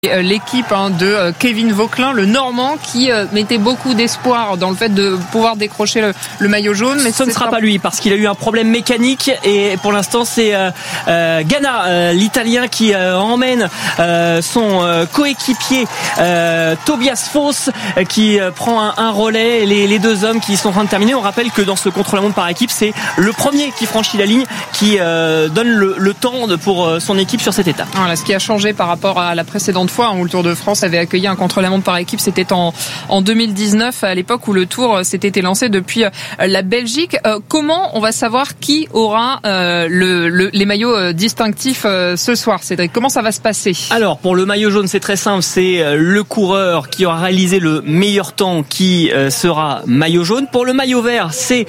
L'équipe de Kevin Vauquelin, le Normand, qui mettait beaucoup d'espoir dans le fait de pouvoir décrocher le maillot jaune. Mais ce ne sera pas lui parce qu'il a eu un problème mécanique et pour l'instant c'est Ganna, l'Italien, qui emmène son coéquipier Tobias Foss qui prend un relais. Les deux hommes qui sont en train de terminer. On rappelle que dans ce contre-la-montre par équipe, c'est le premier qui franchit la ligne qui donne le temps pour son équipe sur cette étape. Voilà, ce qui a changé par rapport à la précédente fois où le Tour de France avait accueilli un contre-la-montre par équipe, c'était en 2019, à l'époque où le Tour s'était été lancé depuis la Belgique. Comment on va savoir qui aura les maillots distinctifs ce soir, Cédric? Comment ça va se passer? Alors, pour le maillot jaune, c'est très simple, c'est le coureur qui aura réalisé le meilleur temps qui sera maillot jaune. Pour le maillot vert, c'est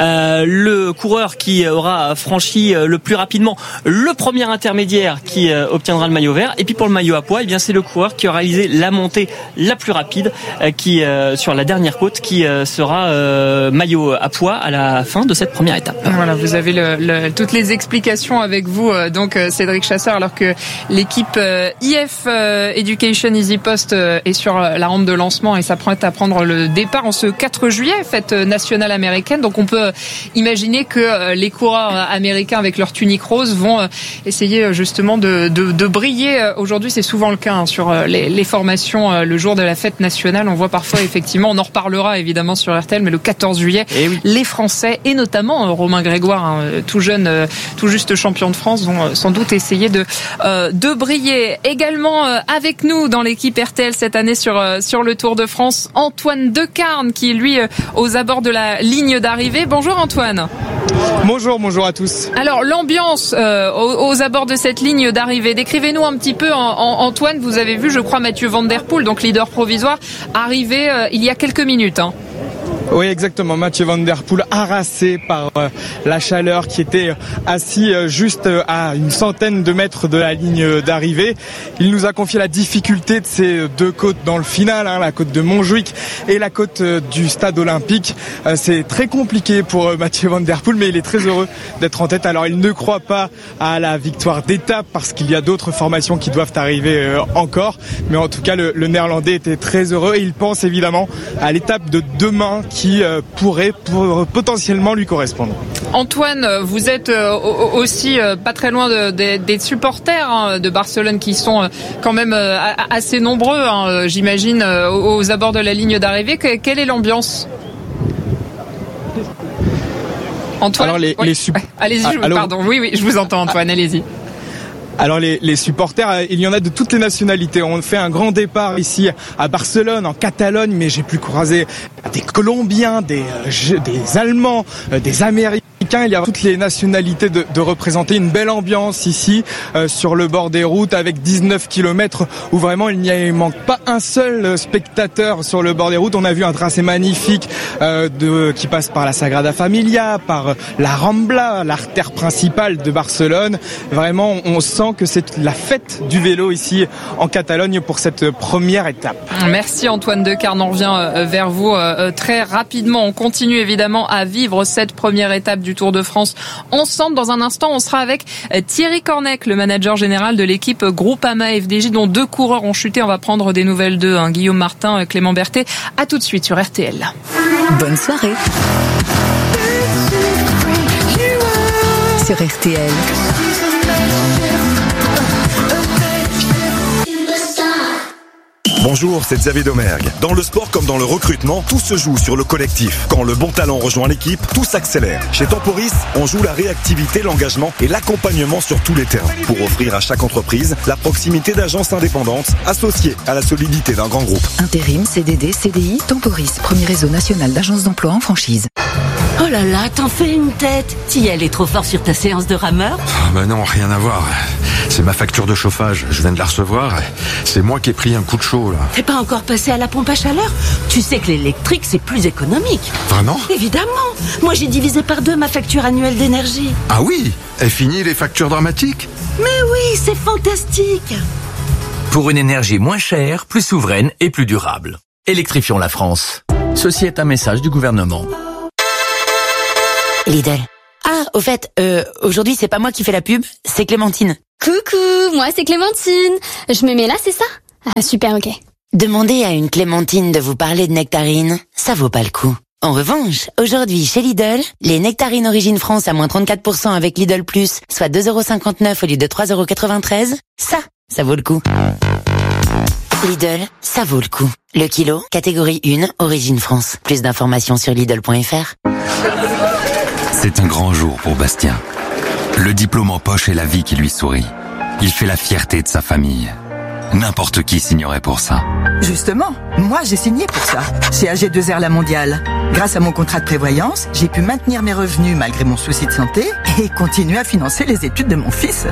le coureur qui aura franchi le plus rapidement le premier intermédiaire qui obtiendra le maillot vert. Et puis pour le maillot à pois, eh bien c'est le coureur qui a réalisé la montée la plus rapide qui sur la dernière côte qui sera maillot à pois à la fin de cette première étape. Voilà, vous avez toutes les explications avec vous, donc Cédric Chasseur, alors que l'équipe IF Education Easy Post est sur la rampe de lancement et s'apprête à prendre le départ en ce 4 juillet, fête nationale américaine. Donc on peut imaginer que les coureurs américains avec leur tunique rose vont essayer justement de briller. Aujourd'hui, c'est souvent le cas sur les formations le jour de la fête nationale. On voit parfois, effectivement, on en reparlera évidemment sur RTL, mais le 14 juillet, oui, les Français et notamment Romain Grégoire, tout jeune, tout juste champion de France, vont sans doute essayer de briller. Également avec nous dans l'équipe RTL cette année sur le Tour de France, Antoine Decarne, qui est lui aux abords de la ligne d'arrivée. Bonjour Antoine. Bonjour à tous. Alors l'ambiance aux abords de cette ligne d'arrivée, décrivez-nous un petit peu, Antoine. Vous avez vu, je crois, Mathieu Van Der Poel, donc leader provisoire, arriver il y a quelques minutes. Oui, exactement. Mathieu Van Der Poel, harassé par la chaleur, qui était assis juste à une centaine de mètres de la ligne d'arrivée. Il nous a confié la difficulté de ces deux côtes dans le final, la côte de Montjuic et la côte du Stade Olympique. C'est très compliqué pour Mathieu Van Der Poel, mais il est très heureux d'être en tête. Alors, il ne croit pas à la victoire d'étape parce qu'il y a d'autres formations qui doivent arriver encore. Mais en tout cas, le Néerlandais était très heureux et il pense évidemment à l'étape de demain qui pourrait potentiellement lui correspondre. Antoine, vous êtes aussi pas très loin des supporters de Barcelone qui sont quand même assez nombreux, j'imagine, aux abords de la ligne d'arrivée. Quelle est l'ambiance? Antoine, alors allez-y, pardon. Oui, je vous entends, Antoine, allez-y. Alors les supporters, il y en a de toutes les nationalités. On fait un grand départ ici à Barcelone, en Catalogne, mais j'ai pu croiser des Colombiens, des Allemands, des Américains. Il y a toutes les nationalités de représenter une belle ambiance ici sur le bord des routes avec 19 km où vraiment il n'y manque pas un seul spectateur sur le bord des routes. On a vu un tracé magnifique qui passe par la Sagrada Familia, par la Rambla, l'artère principale de Barcelone. Vraiment, on sent que c'est la fête du vélo ici en Catalogne pour cette première étape. Merci Antoine Decarne, on revient vers vous très rapidement. On continue évidemment à vivre cette première étape du Tour de France ensemble. Dans un instant, on sera avec Thierry Cornec, le manager général de l'équipe Groupama FDJ, dont 2 coureurs ont chuté. On va prendre des nouvelles d'eux, Guillaume Martin, Clément Berthet. À tout de suite sur RTL. Bonne soirée sur RTL. Bonjour, c'est Xavier Domergue. Dans le sport comme dans le recrutement, tout se joue sur le collectif. Quand le bon talent rejoint l'équipe, tout s'accélère. Chez Temporis, on joue la réactivité, l'engagement et l'accompagnement sur tous les terrains pour offrir à chaque entreprise la proximité d'agences indépendantes associées à la solidité d'un grand groupe. Intérim, CDD, CDI, Temporis, premier réseau national d'agences d'emploi en franchise. Oh là là, t'en fais une tête. T'y allais trop fort sur ta séance de rameur? Non, rien à voir. C'est ma facture de chauffage, je viens de la recevoir. C'est moi qui ai pris un coup de chaud, là. T'es pas encore passé à la pompe à chaleur? Tu sais que l'électrique, c'est plus économique. Vraiment? Évidemment. Moi, j'ai divisé par 2 ma facture annuelle d'énergie. Ah oui? Et fini les factures dramatiques? Mais oui, c'est fantastique. Pour une énergie moins chère, plus souveraine et plus durable. Électrifions la France. Ceci est un message du gouvernement. Lidl. Ah, au fait, aujourd'hui c'est pas moi qui fais la pub, c'est Clémentine. Coucou, moi c'est Clémentine. Je me mets là, c'est ça? Ah super, ok. Demandez à une Clémentine de vous parler de nectarines, ça vaut pas le coup. En revanche, aujourd'hui chez Lidl, les nectarines Origine France à moins 34% avec Lidl Plus, soit 2,59€ au lieu de 3,93€, ça vaut le coup. Lidl, ça vaut le coup. Le kilo, catégorie 1, Origine France. Plus d'informations sur Lidl.fr. C'est un grand jour pour Bastien. Le diplôme en poche et la vie qui lui sourit. Il fait la fierté de sa famille. N'importe qui signerait pour ça. Justement, moi j'ai signé pour ça, chez AG2R La Mondiale. Grâce à mon contrat de prévoyance, j'ai pu maintenir mes revenus malgré mon souci de santé et continuer à financer les études de mon fils.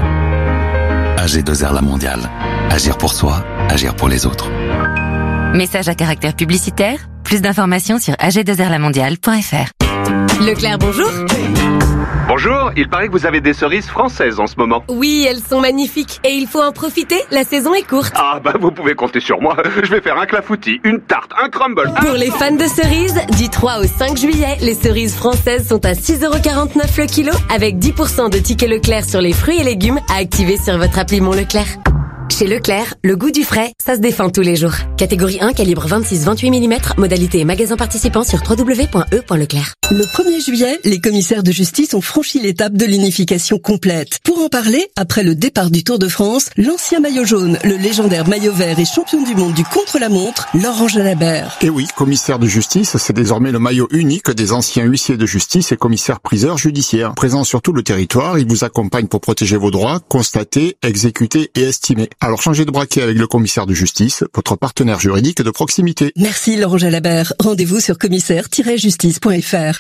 AG2R La Mondiale. Agir pour soi, agir pour les autres. Message à caractère publicitaire. Plus d'informations sur ag2rlamondiale.fr. Leclerc, bonjour. Bonjour, il paraît que vous avez des cerises françaises en ce moment. Oui, elles sont magnifiques et il faut en profiter, la saison est courte. Ah bah vous pouvez compter sur moi, je vais faire un clafoutis, une tarte, un crumble. Pour les fans de cerises, du 3 au 5 juillet, les cerises françaises sont à 6,49€ le kilo avec 10% de tickets Leclerc sur les fruits et légumes à activer sur votre appli Mon Leclerc. Chez Leclerc, le goût du frais, ça se défend tous les jours. Catégorie 1, calibre 26-28 mm, modalité et magasin participant sur www.e.leclerc. Le 1er juillet, les commissaires de justice ont franchi l'étape de l'unification complète. Pour en parler, après le départ du Tour de France, l'ancien maillot jaune, le légendaire maillot vert et champion du monde du contre-la-montre, Laurent Jalabert. Et oui, commissaire de justice, c'est désormais le maillot unique des anciens huissiers de justice et commissaires-priseurs judiciaires. Présent sur tout le territoire, il vous accompagne pour protéger vos droits, constater, exécuter et estimer. Alors changez de braquet avec le commissaire de justice, votre partenaire juridique de proximité. Merci Laurent Jalabert. Rendez-vous sur commissaire-justice.fr.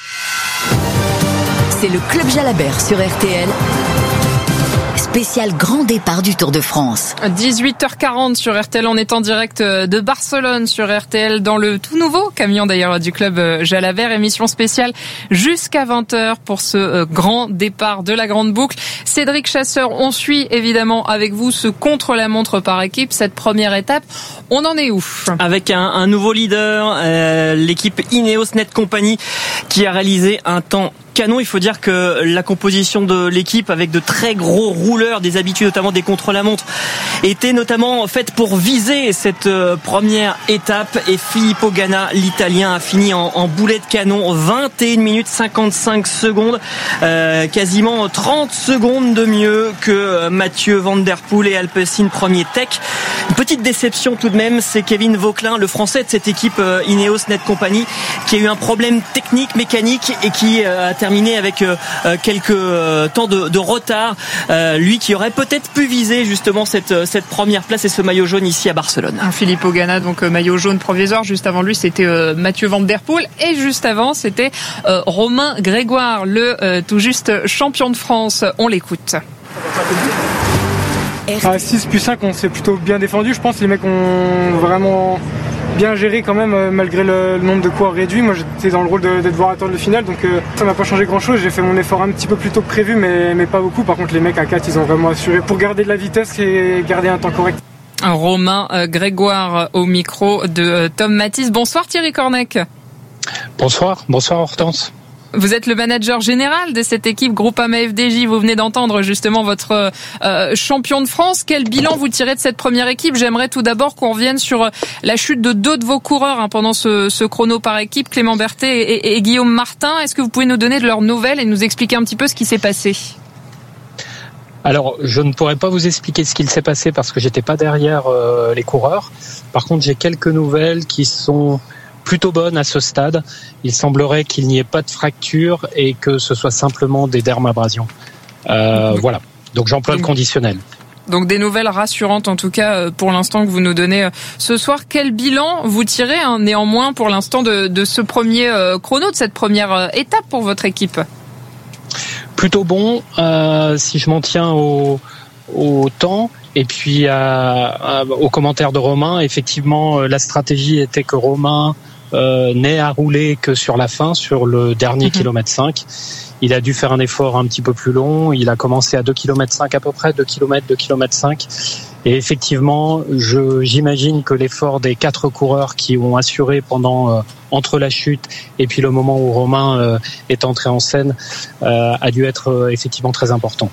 C'est le Club Jalabert sur RTL. Spécial grand départ du Tour de France. 18h40 sur RTL, on est en direct de Barcelone sur RTL dans le tout nouveau camion d'ailleurs du club Jalabert, émission spéciale jusqu'à 20h pour ce grand départ de la grande boucle. Cédric Chasseur, on suit évidemment avec vous ce contre-la-montre par équipe, cette première étape, on en est où? Avec un nouveau leader, l'équipe Ineos Net Company qui a réalisé un temps canon. Il faut dire que la composition de l'équipe avec de très gros rouleurs, des habitués notamment des contre-la-montre, était notamment faite pour viser cette première étape. Et Filippo Ganna, l'Italien, a fini en boulet de canon, 21 minutes 55 secondes, quasiment 30 secondes de mieux que Mathieu Van Der Poel et Alpecin premier tech. Une petite déception tout de même, c'est Kevin Vauquelin, le Français de cette équipe Ineos Net Company, qui a eu un problème technique, mécanique et qui a terminé avec quelques temps de retard. Lui qui aurait peut-être pu viser justement cette première place et ce maillot jaune ici à Barcelone. Filippo Ganna, donc maillot jaune provisoire. Juste avant lui, c'était Mathieu Van Der Poel. Et juste avant, c'était Romain Grégoire, le tout juste champion de France. On l'écoute. À 6 plus 5, on s'est plutôt bien défendu. Je pense que les mecs ont vraiment bien géré quand même malgré le nombre de coureurs réduit. Moi j'étais dans le rôle de devoir attendre le final, donc ça m'a pas changé grand chose. J'ai fait mon effort un petit peu plus tôt que prévu, mais pas beaucoup. Par contre les mecs à 4 ils ont vraiment assuré pour garder de la vitesse et garder un temps correct. Romain Grégoire au micro de Tom Mathis. Bonsoir Thierry Cornec. Bonsoir Hortense. Vous êtes le manager général de cette équipe Groupama FDJ. Vous venez d'entendre justement votre champion de France. Quel bilan vous tirez de cette première équipe? J'aimerais tout d'abord qu'on revienne sur la chute de deux de vos coureurs pendant ce chrono par équipe, Clément Berthet et Guillaume Martin. Est-ce que vous pouvez nous donner de leurs nouvelles et nous expliquer un petit peu ce qui s'est passé? Alors, je ne pourrais pas vous expliquer ce qu'il s'est passé parce que j'étais pas derrière les coureurs. Par contre, j'ai quelques nouvelles qui sont plutôt bonne à ce stade. Il semblerait qu'il n'y ait pas de fracture et que ce soit simplement des dermabrasions. Voilà. Donc j'emploie le conditionnel. Donc des nouvelles rassurantes en tout cas pour l'instant que vous nous donnez ce soir. Quel bilan vous tirez néanmoins pour l'instant de ce premier chrono, de cette première étape pour votre équipe? Plutôt bon, si je m'en tiens au temps. Et puis aux commentaires de Romain, effectivement la stratégie était que Romain n'ait à rouler que sur la fin, sur le dernier kilomètre 5. Il a dû faire un effort un petit peu plus long. Il a commencé à 2 km 5 à peu près, 2 km 5. Et effectivement, j'imagine que l'effort des 4 coureurs qui ont assuré pendant entre la chute et puis le moment où Romain est entré en scène a dû être effectivement très important.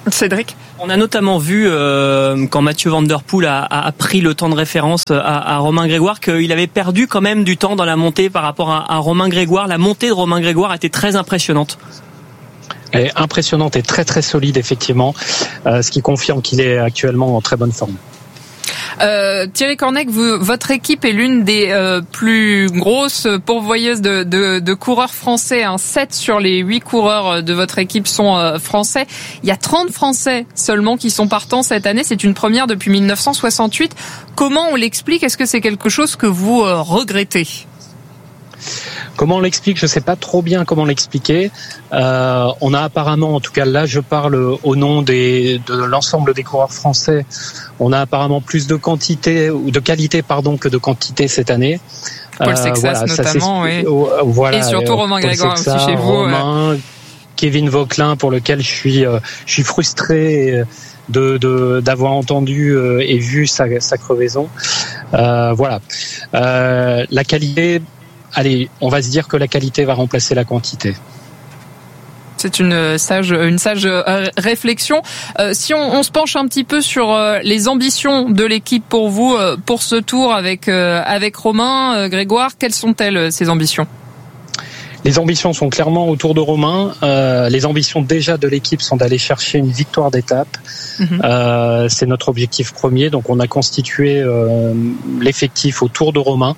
Cédric ? On a notamment vu quand Mathieu Van Der Poel a pris le temps de référence à Romain Grégoire qu'il avait perdu quand même du temps dans la montée par rapport à Romain Grégoire. La montée de Romain Grégoire était très impressionnante. Elle est impressionnante et très très solide effectivement, ce qui confirme qu'il est actuellement en très bonne forme. Thierry Cornec, votre équipe est l'une des plus grosses pourvoyeuses de coureurs français. 7 sur les 8 coureurs de votre équipe sont français. Il y a 30 Français seulement qui sont partants cette année. C'est une première depuis 1968. Comment on l'explique ? Est-ce que c'est quelque chose que vous regrettez ? Comment on l'explique ? Je ne sais pas trop bien comment l'expliquer. On a apparemment, en tout cas là je parle au nom de l'ensemble des coureurs français, on a apparemment plus de quantité ou de qualité que de quantité cette année. Paul Sexas notamment, oui. Et surtout Romain Grégoire aussi chez vous. Romain, Kevin Vauquelin pour lequel je suis frustré d'avoir entendu et vu sa crevaison. La qualité. Allez, on va se dire que la qualité va remplacer la quantité. C'est une sage réflexion. Si on se penche un petit peu sur les ambitions de l'équipe pour vous, pour ce tour avec Romain Grégoire, quelles sont-elles ces ambitions ? Les ambitions sont clairement autour de Romain. Les ambitions déjà de l'équipe sont d'aller chercher une victoire d'étape. C'est notre objectif premier. Donc on a constitué l'effectif autour de Romain.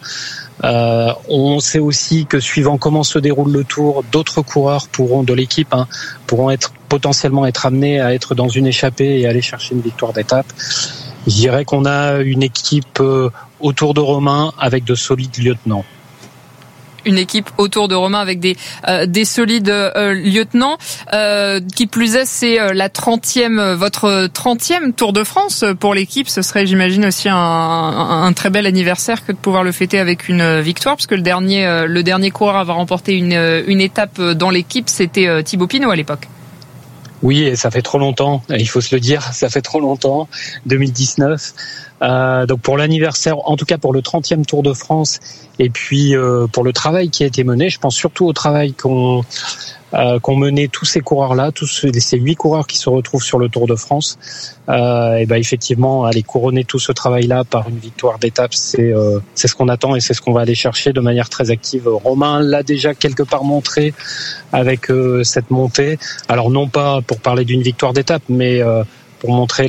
On sait aussi que suivant comment se déroule le tour, d'autres coureurs de l'équipe pourront potentiellement être amenés à être dans une échappée et aller chercher une victoire d'étape. Je dirais qu'on a une équipe autour de Romain avec de solides lieutenants. Une équipe autour de Romain avec des solides lieutenants. Qui plus est, c'est votre 30e Tour de France pour l'équipe. Ce serait, j'imagine, aussi un très bel anniversaire que de pouvoir le fêter avec une victoire, parce que le dernier coureur à avoir remporté une étape dans l'équipe, c'était Thibaut Pinot à l'époque. Oui, et ça fait trop longtemps, il faut se le dire, ça fait trop longtemps, 2019. Donc pour l'anniversaire, en tout cas pour le 30e Tour de France, et puis pour le travail qui a été mené, je pense surtout au travail qu'ont mené tous ces coureurs-là, ces 8 coureurs qui se retrouvent sur le Tour de France. Et ben effectivement, aller couronner tout ce travail-là par une victoire d'étape, c'est ce qu'on attend et c'est ce qu'on va aller chercher de manière très active. Romain l'a déjà quelque part montré avec cette montée. Alors non pas pour parler d'une victoire d'étape, mais pour montrer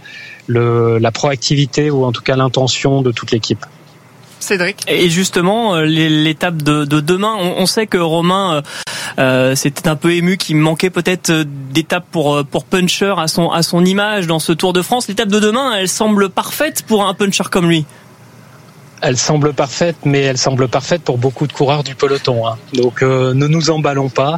la proactivité ou en tout cas l'intention de toute l'équipe. Cédric. Et justement, l'étape de demain, on sait que Romain c'était un peu ému, qu'il manquait peut-être d'étapes pour puncher à son image dans ce Tour de France. L'étape de demain, elle semble parfaite pour un puncher comme lui. Elle semble parfaite, mais elle semble parfaite pour beaucoup de coureurs du peloton. Donc ne nous emballons pas.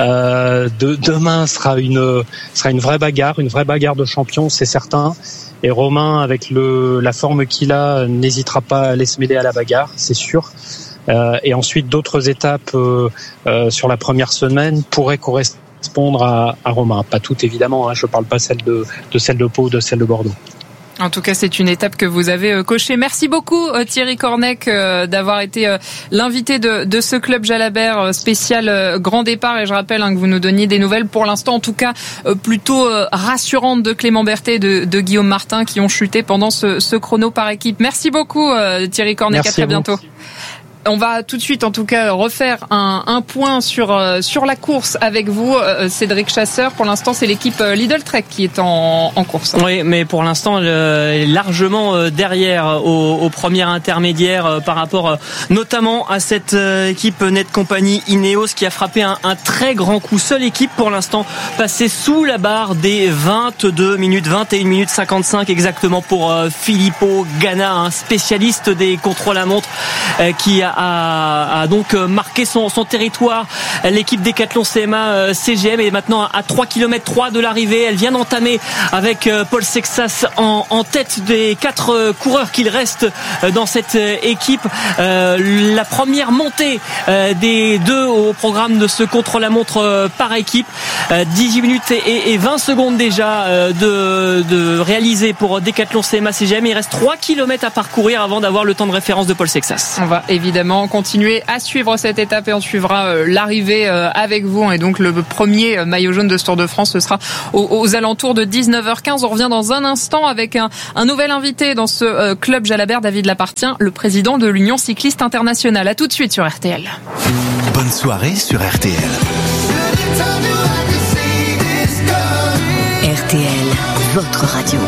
Demain sera une vraie bagarre de champions, c'est certain. Et Romain, avec la forme qu'il a, n'hésitera pas à aller se mêler à la bagarre, c'est sûr. Et ensuite, d'autres étapes sur la première semaine pourraient correspondre à Romain. Pas toutes, évidemment. Je ne parle pas de celle de Pau ou de celle de Bordeaux. En tout cas, c'est une étape que vous avez cochée. Merci beaucoup Thierry Cornec d'avoir été l'invité de ce Club Jalabert spécial grand départ. Et je rappelle que vous nous donniez des nouvelles pour l'instant, en tout cas plutôt rassurantes, de Clément Berthet et de Guillaume Martin, qui ont chuté pendant ce chrono par équipe. Merci beaucoup Thierry Cornec. Merci, à très bientôt. On va tout de suite, en tout cas, refaire un point sur la course avec vous, Cédric Chasseur. Pour l'instant, c'est l'équipe Lidl Trek qui est en course. Oui, mais pour l'instant, elle est largement derrière au premier intermédiaire par rapport notamment à cette équipe Net Company Ineos qui a frappé un très grand coup. Seule équipe pour l'instant passée sous la barre des 22 minutes, 21 minutes 55 exactement pour Filippo Ganna, un spécialiste des contre-la-montre qui a donc marqué son territoire. L'équipe Decathlon CMA CGM est maintenant à 3 km 3 de l'arrivée. Elle vient d'entamer avec Paul Sexas en tête des 4 coureurs qu'il reste dans cette équipe. La première montée des 2 au programme de ce contre-la-montre par équipe. 18 minutes et 20 secondes déjà de réaliser pour Decathlon CMA CGM. Il reste 3 km à parcourir avant d'avoir le temps de référence de Paul Sexas. On va évidemment évidemment continuer à suivre cette étape et on suivra l'arrivée avec vous. Et donc le premier maillot jaune de ce Tour de France, ce sera aux alentours de 19h15. On revient dans un instant avec un nouvel invité dans ce club Jalabert, David Lapartien, le président de l'Union cycliste internationale. À tout de suite sur RTL. Bonne soirée sur RTL. RTL, votre radio.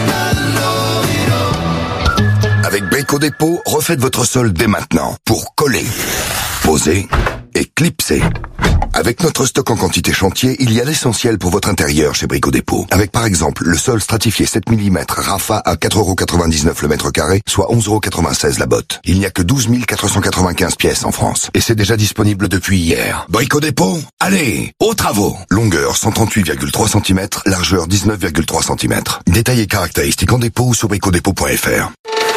Avec Brico Dépôt, refaites votre sol dès maintenant pour coller, poser et clipser. Avec notre stock en quantité chantier, il y a l'essentiel pour votre intérieur chez Brico Dépôt. Avec par exemple le sol stratifié 7 mm Rafa à 4,99€ le mètre carré, soit 11,96€ la botte. Il n'y a que 12 495 pièces en France. Et c'est déjà disponible depuis hier. Brico Dépôt, allez, aux travaux. Longueur 138,3 cm, largeur 19,3 cm. Détails et caractéristiques en dépôt ou sur bricodépôt.fr.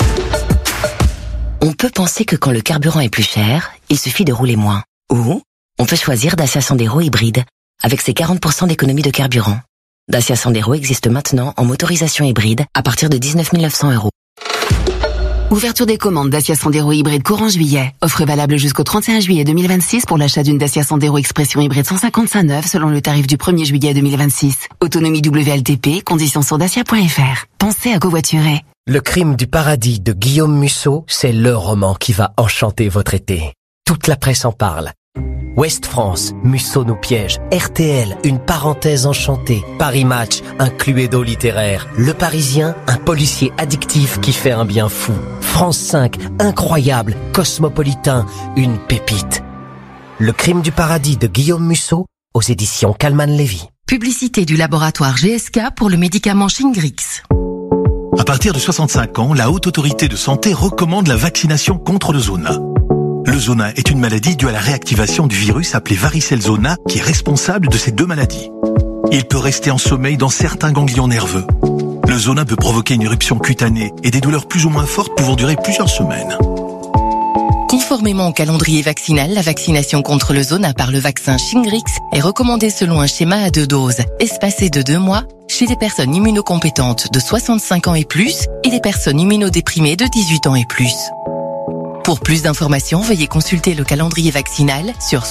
On peut penser que quand le carburant est plus cher, il suffit de rouler moins. Ou on peut choisir Dacia Sandero hybride, avec ses 40% d'économie de carburant. Dacia Sandero existe maintenant en motorisation hybride à partir de 19 900€. Ouverture des commandes Dacia Sandero hybride courant juillet. Offre valable jusqu'au 31 juillet 2026 pour l'achat d'une Dacia Sandero Expression hybride 155 neuve selon le tarif du 1er juillet 2026. Autonomie WLTP, conditions sur dacia.fr. Pensez à covoiturer. Le crime du paradis de Guillaume Musso, c'est le roman qui va enchanter votre été. Toute la presse en parle. Ouest France, Musso nous piège. RTL, une parenthèse enchantée. Paris Match, un cluedo littéraire. Le Parisien, un policier addictif qui fait un bien fou. France 5, incroyable, cosmopolitain, une pépite. Le crime du paradis de Guillaume Musso, aux éditions Calman Lévy. Publicité du laboratoire GSK pour le médicament Shingrix. À partir de 65 ans, la Haute Autorité de Santé recommande la vaccination contre le zona. Le zona est une maladie due à la réactivation du virus appelé varicelle zona qui est responsable de ces deux maladies. Il peut rester en sommeil dans certains ganglions nerveux. Le zona peut provoquer une éruption cutanée et des douleurs plus ou moins fortes pouvant durer plusieurs semaines. Conformément au calendrier vaccinal, la vaccination contre le zona par le vaccin Shingrix est recommandée selon un schéma à 2 doses, espacé de 2 mois, chez les personnes immunocompétentes de 65 ans et plus et les personnes immunodéprimées de 18 ans et plus. Pour plus d'informations, veuillez consulter le calendrier vaccinal sur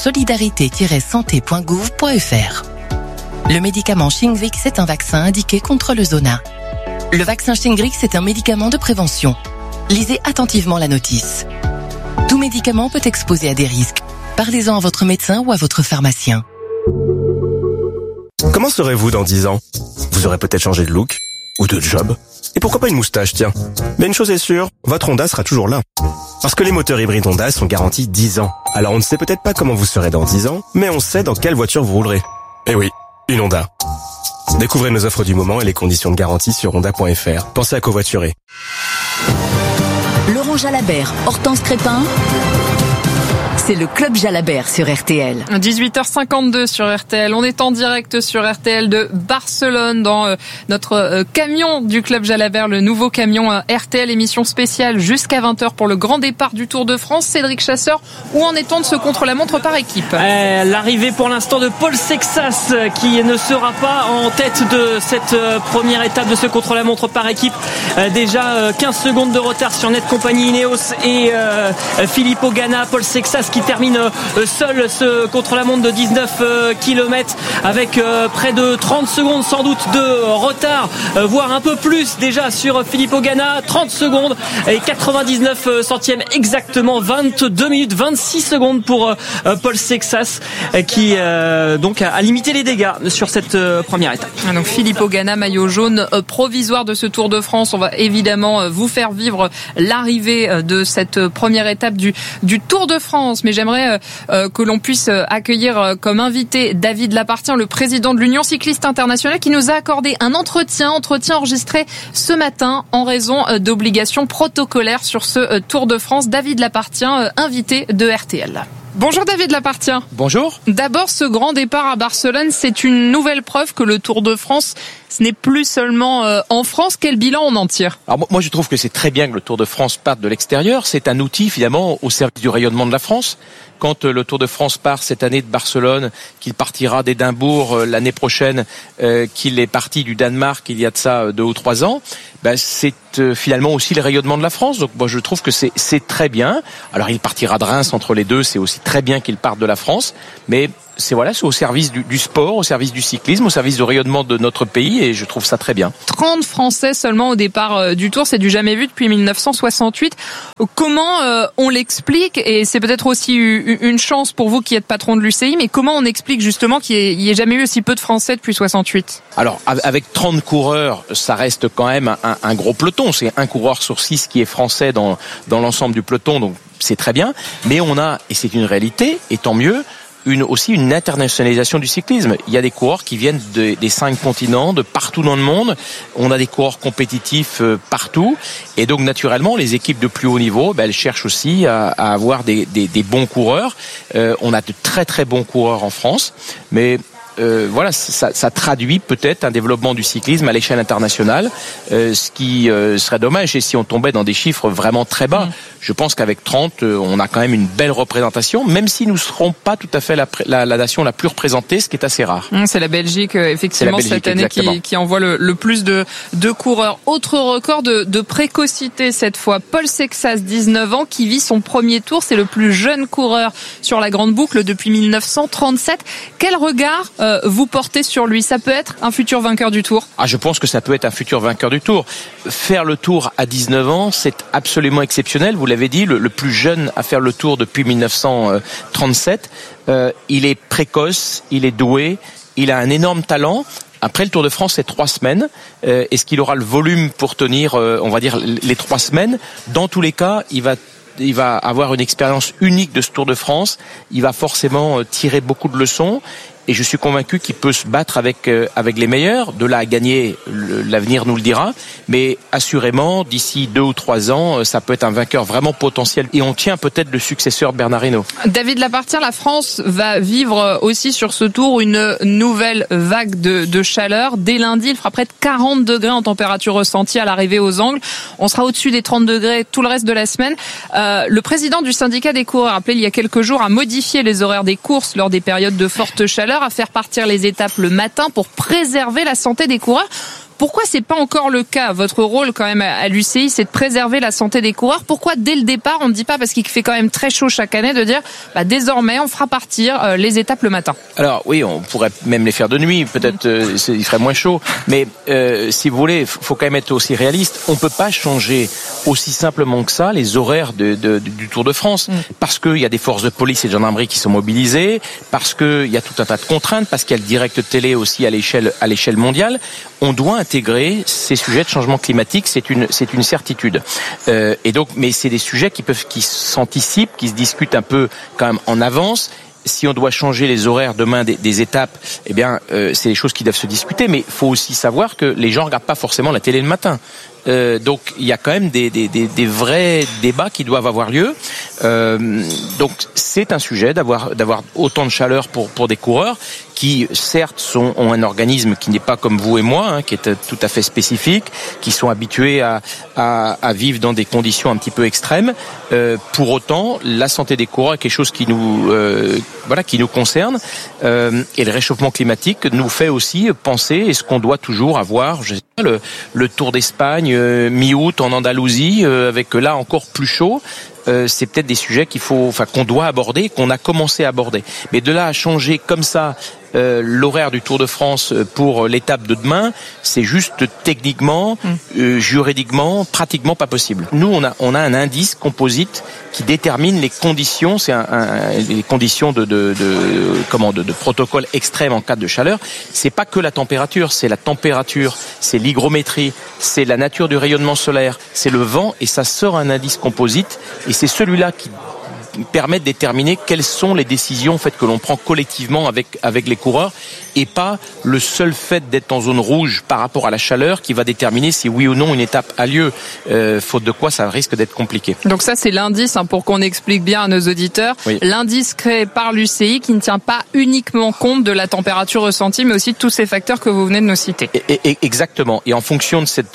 solidarité-santé.gouv.fr. Le médicament Shingrix est un vaccin indiqué contre le zona. Le vaccin Shingrix est un médicament de prévention. Lisez attentivement la notice. Tout médicament peut exposer à des risques. Parlez-en à votre médecin ou à votre pharmacien. Comment serez-vous dans 10 ans? Vous aurez peut-être changé de look ou de job. Et pourquoi pas une moustache, tiens. Mais une chose est sûre, votre Honda sera toujours là. Parce que les moteurs hybrides Honda sont garantis 10 ans. Alors on ne sait peut-être pas comment vous serez dans 10 ans, mais on sait dans quelle voiture vous roulerez. Eh oui, une Honda. Découvrez nos offres du moment et les conditions de garantie sur honda.fr. Pensez à covoiturer. Laurent Jalabert, Hortense Crépin. C'est le Club Jalabert sur RTL. 18h52 sur RTL. On est en direct sur RTL de Barcelone dans notre camion du Club Jalabert, le nouveau camion RTL, émission spéciale jusqu'à 20h pour le grand départ du Tour de France. Cédric Chasseur, où en est-on de ce contre-la-montre par équipe? L'arrivée pour l'instant de Paul Sexas qui ne sera pas en tête de cette première étape de ce contre-la-montre par équipe. Déjà 15 secondes de retard sur Net Compagnie Ineos et Filippo Ganna. Paul Sexas qui termine seul ce contre-la-montre de 19 km avec près de 30 secondes sans doute de retard, voire un peu plus déjà sur Filippo Ganna. 30 secondes et 99 centièmes exactement, 22 minutes 26 secondes pour Paul Sexas qui donc a limité les dégâts sur cette première étape. Donc Filippo Ganna, maillot jaune provisoire de ce Tour de France. On va évidemment vous faire vivre l'arrivée de cette première étape du Tour de France. Mais j'aimerais que l'on puisse accueillir comme invité David Lapartien, le président de l'Union cycliste internationale, qui nous a accordé un entretien enregistré ce matin en raison d'obligations protocolaires sur ce Tour de France. David Lapartien, invité de RTL. Bonjour David Lapartien. Bonjour. D'abord, ce grand départ à Barcelone, c'est une nouvelle preuve que le Tour de France, ce n'est plus seulement en France. Quel bilan on en tire? Alors moi je trouve que c'est très bien que le Tour de France parte de l'extérieur. C'est un outil finalement au service du rayonnement de la France. Quand le Tour de France part cette année de Barcelone, qu'il partira d'Édimbourg l'année prochaine, qu'il est parti du Danemark il y a de ça 2 ou 3 ans, c'est finalement aussi le rayonnement de la France. Donc moi je trouve que c'est très bien. Alors il partira de Reims entre les deux, c'est aussi très bien qu'il parte de la France, mais c'est au service du sport, au service du cyclisme, au service du rayonnement de notre pays, et je trouve ça très bien. 30 Français seulement au départ du Tour, c'est du jamais vu depuis 1968. Comment on l'explique, et c'est peut-être aussi une chance pour vous qui êtes patron de l'UCI, mais comment on explique justement qu'il n'y ait jamais eu aussi peu de Français depuis 68 ? Alors avec 30 coureurs, ça reste quand même un gros peloton. C'est un coureur sur 6 qui est français dans l'ensemble du peloton, donc c'est très bien. Mais on a, et c'est une réalité, et tant mieux, aussi une internationalisation du cyclisme. Il y a des coureurs qui viennent des 5 continents, de partout dans le monde. On a des coureurs compétitifs partout. Et donc, naturellement, les équipes de plus haut niveau, elles cherchent aussi à avoir des bons coureurs. On a de très très bons coureurs en France. Mais ça traduit peut-être un développement du cyclisme à l'échelle internationale, ce qui serait dommage. Et si on tombait dans des chiffres vraiment très bas, je pense qu'avec 30, on a quand même une belle représentation, même si nous ne serons pas tout à fait la nation la plus représentée, ce qui est assez rare. C'est la Belgique, effectivement, cette année qui envoie le plus de coureurs. Autre record de précocité cette fois, Paul Sexas, 19 ans, qui vit son premier tour. C'est le plus jeune coureur sur la grande boucle depuis 1937. Quel regard vous portez sur lui? Ça peut être un futur vainqueur du Tour? Je pense que ça peut être un futur vainqueur du Tour. Faire le Tour à 19 ans, c'est absolument exceptionnel. Vous l'avez dit, le plus jeune à faire le Tour depuis 1937. Il est précoce, il est doué, il a un énorme talent. Après, le Tour de France, c'est 3 semaines. Est-ce qu'il aura le volume pour tenir, on va dire, les 3 semaines? Dans tous les cas, il va avoir une expérience unique de ce Tour de France. Il va forcément tirer beaucoup de leçons. Et je suis convaincu qu'il peut se battre avec les meilleurs. De là à gagner, l'avenir nous le dira. Mais assurément, d'ici 2 ou 3 ans, ça peut être un vainqueur vraiment potentiel. Et on tient peut-être le successeur Bernard Hinault. David Lapartire, la France va vivre aussi sur ce Tour une nouvelle vague de chaleur. Dès lundi, il fera près de 40 degrés en température ressentie à l'arrivée aux Angles. On sera au-dessus des 30 degrés tout le reste de la semaine. Le président du syndicat des coureurs, appelé il y a quelques jours, a modifié les horaires des courses lors des périodes de forte chaleur, à faire partir les étapes le matin pour préserver la santé des coureurs. Pourquoi c'est pas encore le cas? Votre rôle quand même à l'UCI, c'est de préserver la santé des coureurs. Pourquoi dès le départ on ne dit pas, parce qu'il fait quand même très chaud chaque année, de dire désormais on fera partir les étapes le matin? Alors oui, on pourrait même les faire de nuit, peut-être il ferait moins chaud, mais si vous voulez, faut quand même être aussi réaliste. On peut pas changer aussi simplement que ça les horaires du Tour de France, parce qu'il y a des forces de police et de gendarmerie qui sont mobilisées, parce qu'il y a tout un tas de contraintes, parce qu'il y a le direct télé aussi à l'échelle mondiale. On doit intégrer ces sujets de changement climatique, c'est une certitude. Et donc, mais c'est des sujets qui s'anticipent, qui se discutent un peu quand même en avance. Si on doit changer les horaires demain des étapes, eh bien, c'est des choses qui doivent se discuter. Mais il faut aussi savoir que les gens regardent pas forcément la télé le matin. Donc il y a quand même des vrais débats qui doivent avoir lieu. Donc c'est un sujet d'avoir autant de chaleur pour des coureurs qui certes ont un organisme qui n'est pas comme vous et moi, qui est tout à fait spécifique, qui sont habitués à vivre dans des conditions un petit peu extrêmes. Pour autant, la santé des coureurs est quelque chose qui nous concerne, et le réchauffement climatique nous fait aussi penser, est-ce qu'on doit toujours avoir, je sais pas, le Tour d'Espagne mi-août en Andalousie, avec là encore plus chaud. C'est peut-être des sujets qu'on doit aborder, qu'on a commencé à aborder. Mais de là à changer comme ça l'horaire du Tour de France pour l'étape de demain, c'est juste techniquement, juridiquement, pratiquement pas possible. Nous, on a un indice composite qui détermine les conditions, les conditions de protocole extrême en cas de chaleur. C'est pas que la température, c'est la température, c'est l'hygrométrie, c'est la nature du rayonnement solaire, c'est le vent, et ça sort un indice composite, et c'est celui-là qui permet de déterminer quelles sont les décisions que l'on prend collectivement avec les coureurs, et pas le seul fait d'être en zone rouge par rapport à la chaleur qui va déterminer si oui ou non une étape a lieu, faute de quoi ça risque d'être compliqué. Donc ça c'est l'indice, pour qu'on explique bien à nos auditeurs, oui. L'indice créé par l'UCI qui ne tient pas uniquement compte de la température ressentie, mais aussi de tous ces facteurs que vous venez de nous citer. Exactement, et en fonction de ces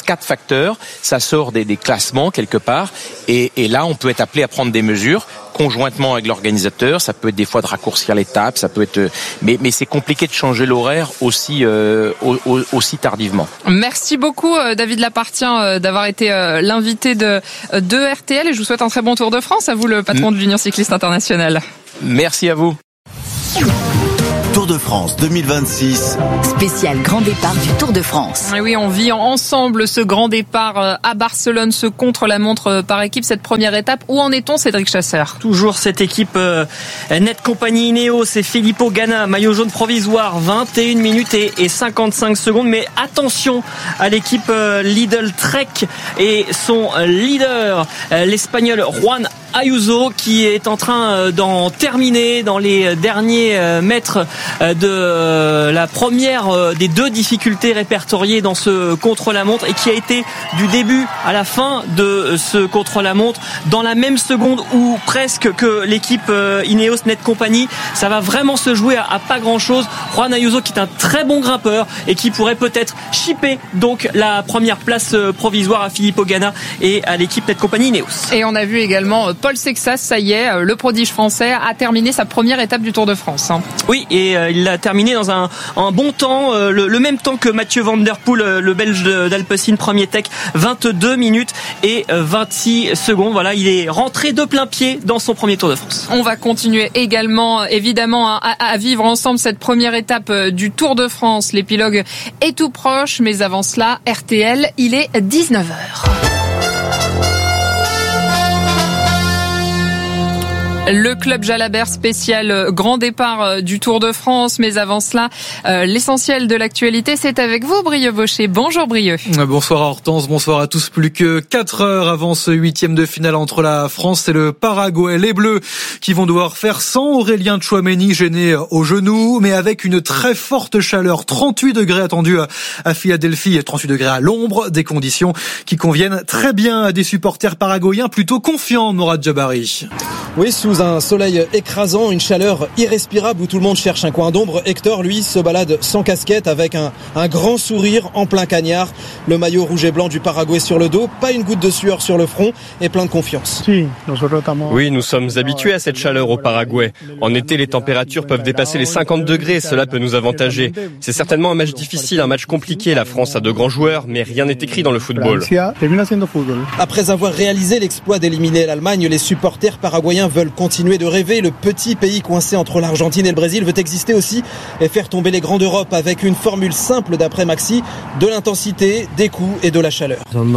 4 facteurs, ça sort des classements quelque part, et là on peut être appelé à prendre des mesures conjointement avec l'organisateur. Ça peut être des fois de raccourcir l'étape, ça peut être, mais c'est compliqué de changer l'horaire aussi tardivement. Merci beaucoup David Lapartien d'avoir été l'invité de RTL, et je vous souhaite un très bon Tour de France. À vous, le patron de l'Union cycliste internationale. Merci à vous. Tour de France 2026. Spécial grand départ du Tour de France. Et oui, on vit ensemble ce grand départ à Barcelone, ce contre-la-montre par équipe, cette première étape. Où en est-on, Cédric Chasseur ? Toujours cette équipe Net Company Ineos, c'est Filippo Ganna, maillot jaune provisoire, 21 minutes et 55 secondes. Mais attention à l'équipe Lidl Trek et son leader, l'Espagnol Juan Ayuso, qui est en train d'en terminer dans les derniers mètres de la première des 2 difficultés répertoriées dans ce contre-la-montre, et qui a été du début à la fin de ce contre-la-montre dans la même seconde ou presque que l'équipe Ineos Net Company. Ça va vraiment se jouer à pas grand-chose. Juan Ayuso, qui est un très bon grimpeur et qui pourrait peut-être chipper donc la première place provisoire à Filippo Ganna et à l'équipe Net Company Ineos. Et on a vu également Paul Sexas, ça y est, le prodige français a terminé sa première étape du Tour de France. Oui, et il l'a terminé dans un bon temps, le même temps que Mathieu Van Der Poel, le Belge d'Alpecin, premier tech, 22 minutes et 26 secondes. Voilà, il est rentré de plein pied dans son premier Tour de France. On va continuer également, évidemment, à vivre ensemble cette première étape du Tour de France. L'épilogue est tout proche, mais avant cela, RTL, il est 19h. Le club Jalabert spécial grand départ du Tour de France. Mais avant cela, l'essentiel de l'actualité, c'est avec vous, Brieux Baucher. Bonjour Brieux. Bonsoir Hortense, bonsoir à tous. Plus que 4 heures avant ce 8e de finale entre la France et le Paraguay. Les Bleus qui vont devoir faire sans Aurélien Tchouaméni, gêné au genou, mais avec une très forte chaleur. 38 degrés attendus à Philadelphie et 38 degrés à l'ombre. Des conditions qui conviennent très bien à des supporters paraguayens plutôt confiants, Morad Jabari. Oui, sous un soleil écrasant, une chaleur irrespirable où tout le monde cherche un coin d'ombre. Hector, lui, se balade sans casquette avec un grand sourire en plein cagnard. Le maillot rouge et blanc du Paraguay sur le dos, pas une goutte de sueur sur le front et plein de confiance. Oui, nous sommes habitués à cette chaleur au Paraguay. En été, les températures peuvent dépasser les 50 degrés, cela peut nous avantager. C'est certainement un match difficile, un match compliqué. La France a de grands joueurs, mais rien n'est écrit dans le football. Après avoir réalisé l'exploit d'éliminer l'Allemagne, les supporters paraguayens veulent continuer de rêver. Le petit pays coincé entre l'Argentine et le Brésil veut exister aussi et faire tomber les grands d'Europe avec une formule simple d'après Maxi, de l'intensité, des coups et de la chaleur.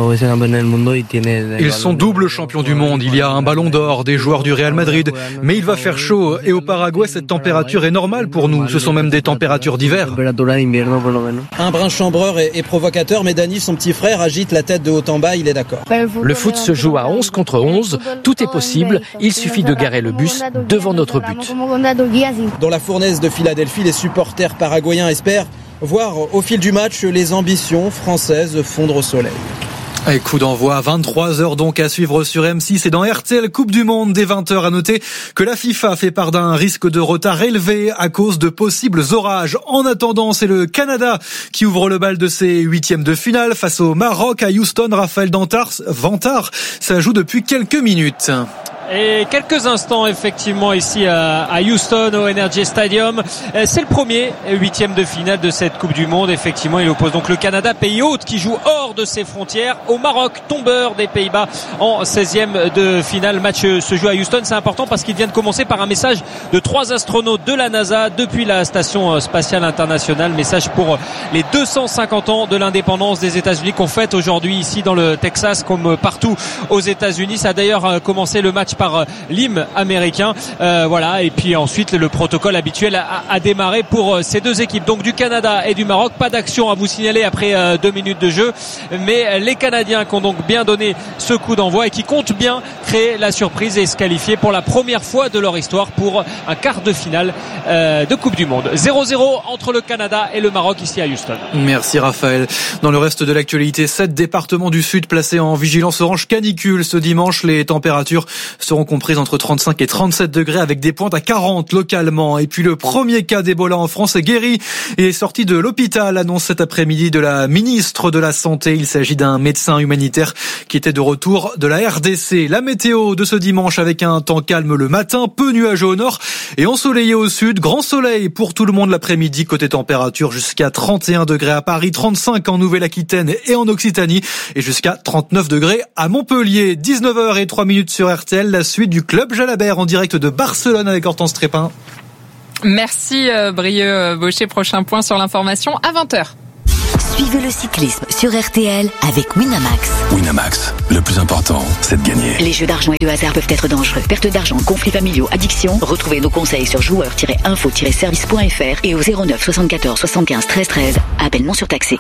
Ils sont double champions du monde. Il y a un ballon d'or, des joueurs du Real Madrid, mais il va faire chaud. Et au Paraguay, cette température est normale pour nous. Ce sont même des températures d'hiver. Un brin chambreur et provocateur, mais Dani, son petit frère, agite la tête de haut en bas, il est d'accord. Le foot se joue à 11 contre 11. Tout est possible. Il suffit de garer le bus devant notre but. Dans la fournaise de Philadelphie, les supporters paraguayens espèrent voir au fil du match les ambitions françaises fondre au soleil. Et coup d'envoi à 23h donc à suivre sur M6 et dans RTL Coupe du Monde dès 20h. À noter que la FIFA fait part d'un risque de retard élevé à cause de possibles orages. En attendant, c'est le Canada qui ouvre le bal de ses 8e de finale face au Maroc à Houston. Raphaël Vantard, ça joue depuis quelques minutes. Et quelques instants effectivement ici à Houston au Energy Stadium. C'est le premier 8e de finale de cette Coupe du Monde. Effectivement, il oppose donc le Canada, pays hôte, qui joue hors de ses frontières, au Maroc, tombeur des Pays-Bas en 16e de finale. Match se joue à Houston. C'est important parce qu'il vient de commencer par un message de 3 astronautes de la NASA depuis la station spatiale internationale. Message pour les 250 ans de l'indépendance des États-Unis qu'on fête aujourd'hui ici dans le Texas comme partout aux États-Unis. Ça a d'ailleurs commencé le match par l'hymne américain, voilà, et puis ensuite le protocole habituel a démarré pour ces deux équipes, donc du Canada et du Maroc. Pas d'action à vous signaler après 2 minutes de jeu, mais les Canadiens qui ont donc bien donné ce coup d'envoi et qui comptent bien créer la surprise et se qualifier pour la première fois de leur histoire pour un quart de finale de Coupe du Monde. 0-0 entre le Canada et le Maroc ici à Houston. Merci Raphaël. Dans le reste de l'actualité, 7 départements du Sud placés en vigilance orange canicule ce dimanche. Les températures seront comprises entre 35 et 37 degrés avec des pointes à 40 localement. Et puis le premier cas d'Ebola en France est guéri et est sorti de l'hôpital, annonce cet après-midi de la ministre de la Santé. Il s'agit d'un médecin humanitaire qui était de retour de la RDC. La météo de ce dimanche avec un temps calme le matin, peu nuageux au nord et ensoleillé au sud. Grand soleil pour tout le monde l'après-midi. Côté température, jusqu'à 31 degrés à Paris, 35 en Nouvelle-Aquitaine et en Occitanie et jusqu'à 39 degrés à Montpellier. 19h03 sur RTL, la suite du Club Jalabert en direct de Barcelone avec Hortense Trépin. Merci Brieux-Baucher. Prochain point sur l'information à 20h. Suivez le cyclisme sur RTL avec Winamax. Winamax, le plus important, c'est de gagner. Les jeux d'argent et de hasard peuvent être dangereux. Perte d'argent, conflits familiaux, addiction. Retrouvez nos conseils sur joueurs-info-service.fr et au 09 74 75 13 13. Appel non surtaxé.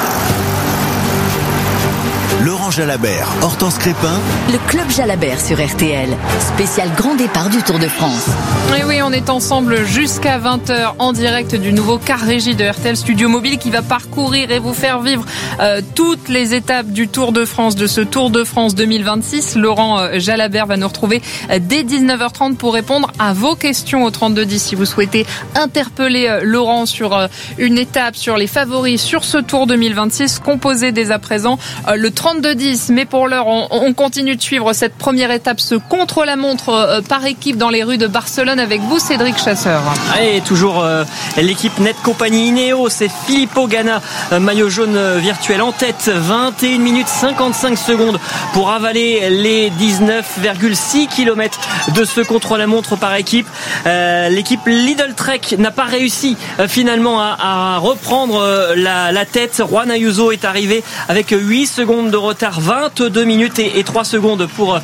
Laurent Jalabert, Hortense Crépin. Le Club Jalabert sur RTL. Spécial grand départ du Tour de France. Et oui, on est ensemble jusqu'à 20h en direct du nouveau car régie de RTL Studio Mobile qui va parcourir et vous faire vivre toutes les étapes du Tour de France, de ce Tour de France 2026. Laurent Jalabert va nous retrouver dès 19h30 pour répondre à vos questions au 3210 si vous souhaitez interpeller Laurent sur une étape, sur les favoris, sur ce Tour 2026. Composez dès à présent le 3210, mais pour l'heure, on continue de suivre cette première étape, ce contre-la-montre par équipe dans les rues de Barcelone avec vous, Cédric Chasseur. Et toujours l'équipe Net Compagnie Ineos, c'est Filippo Ganna, maillot jaune virtuel en tête, 21 minutes 55 secondes pour avaler les 19,6 km de ce contre-la-montre par équipe. L'équipe Lidl Trek n'a pas réussi finalement à reprendre la tête. Juan Ayuso est arrivé avec 8 secondes de retard, 22 minutes et 3 secondes pour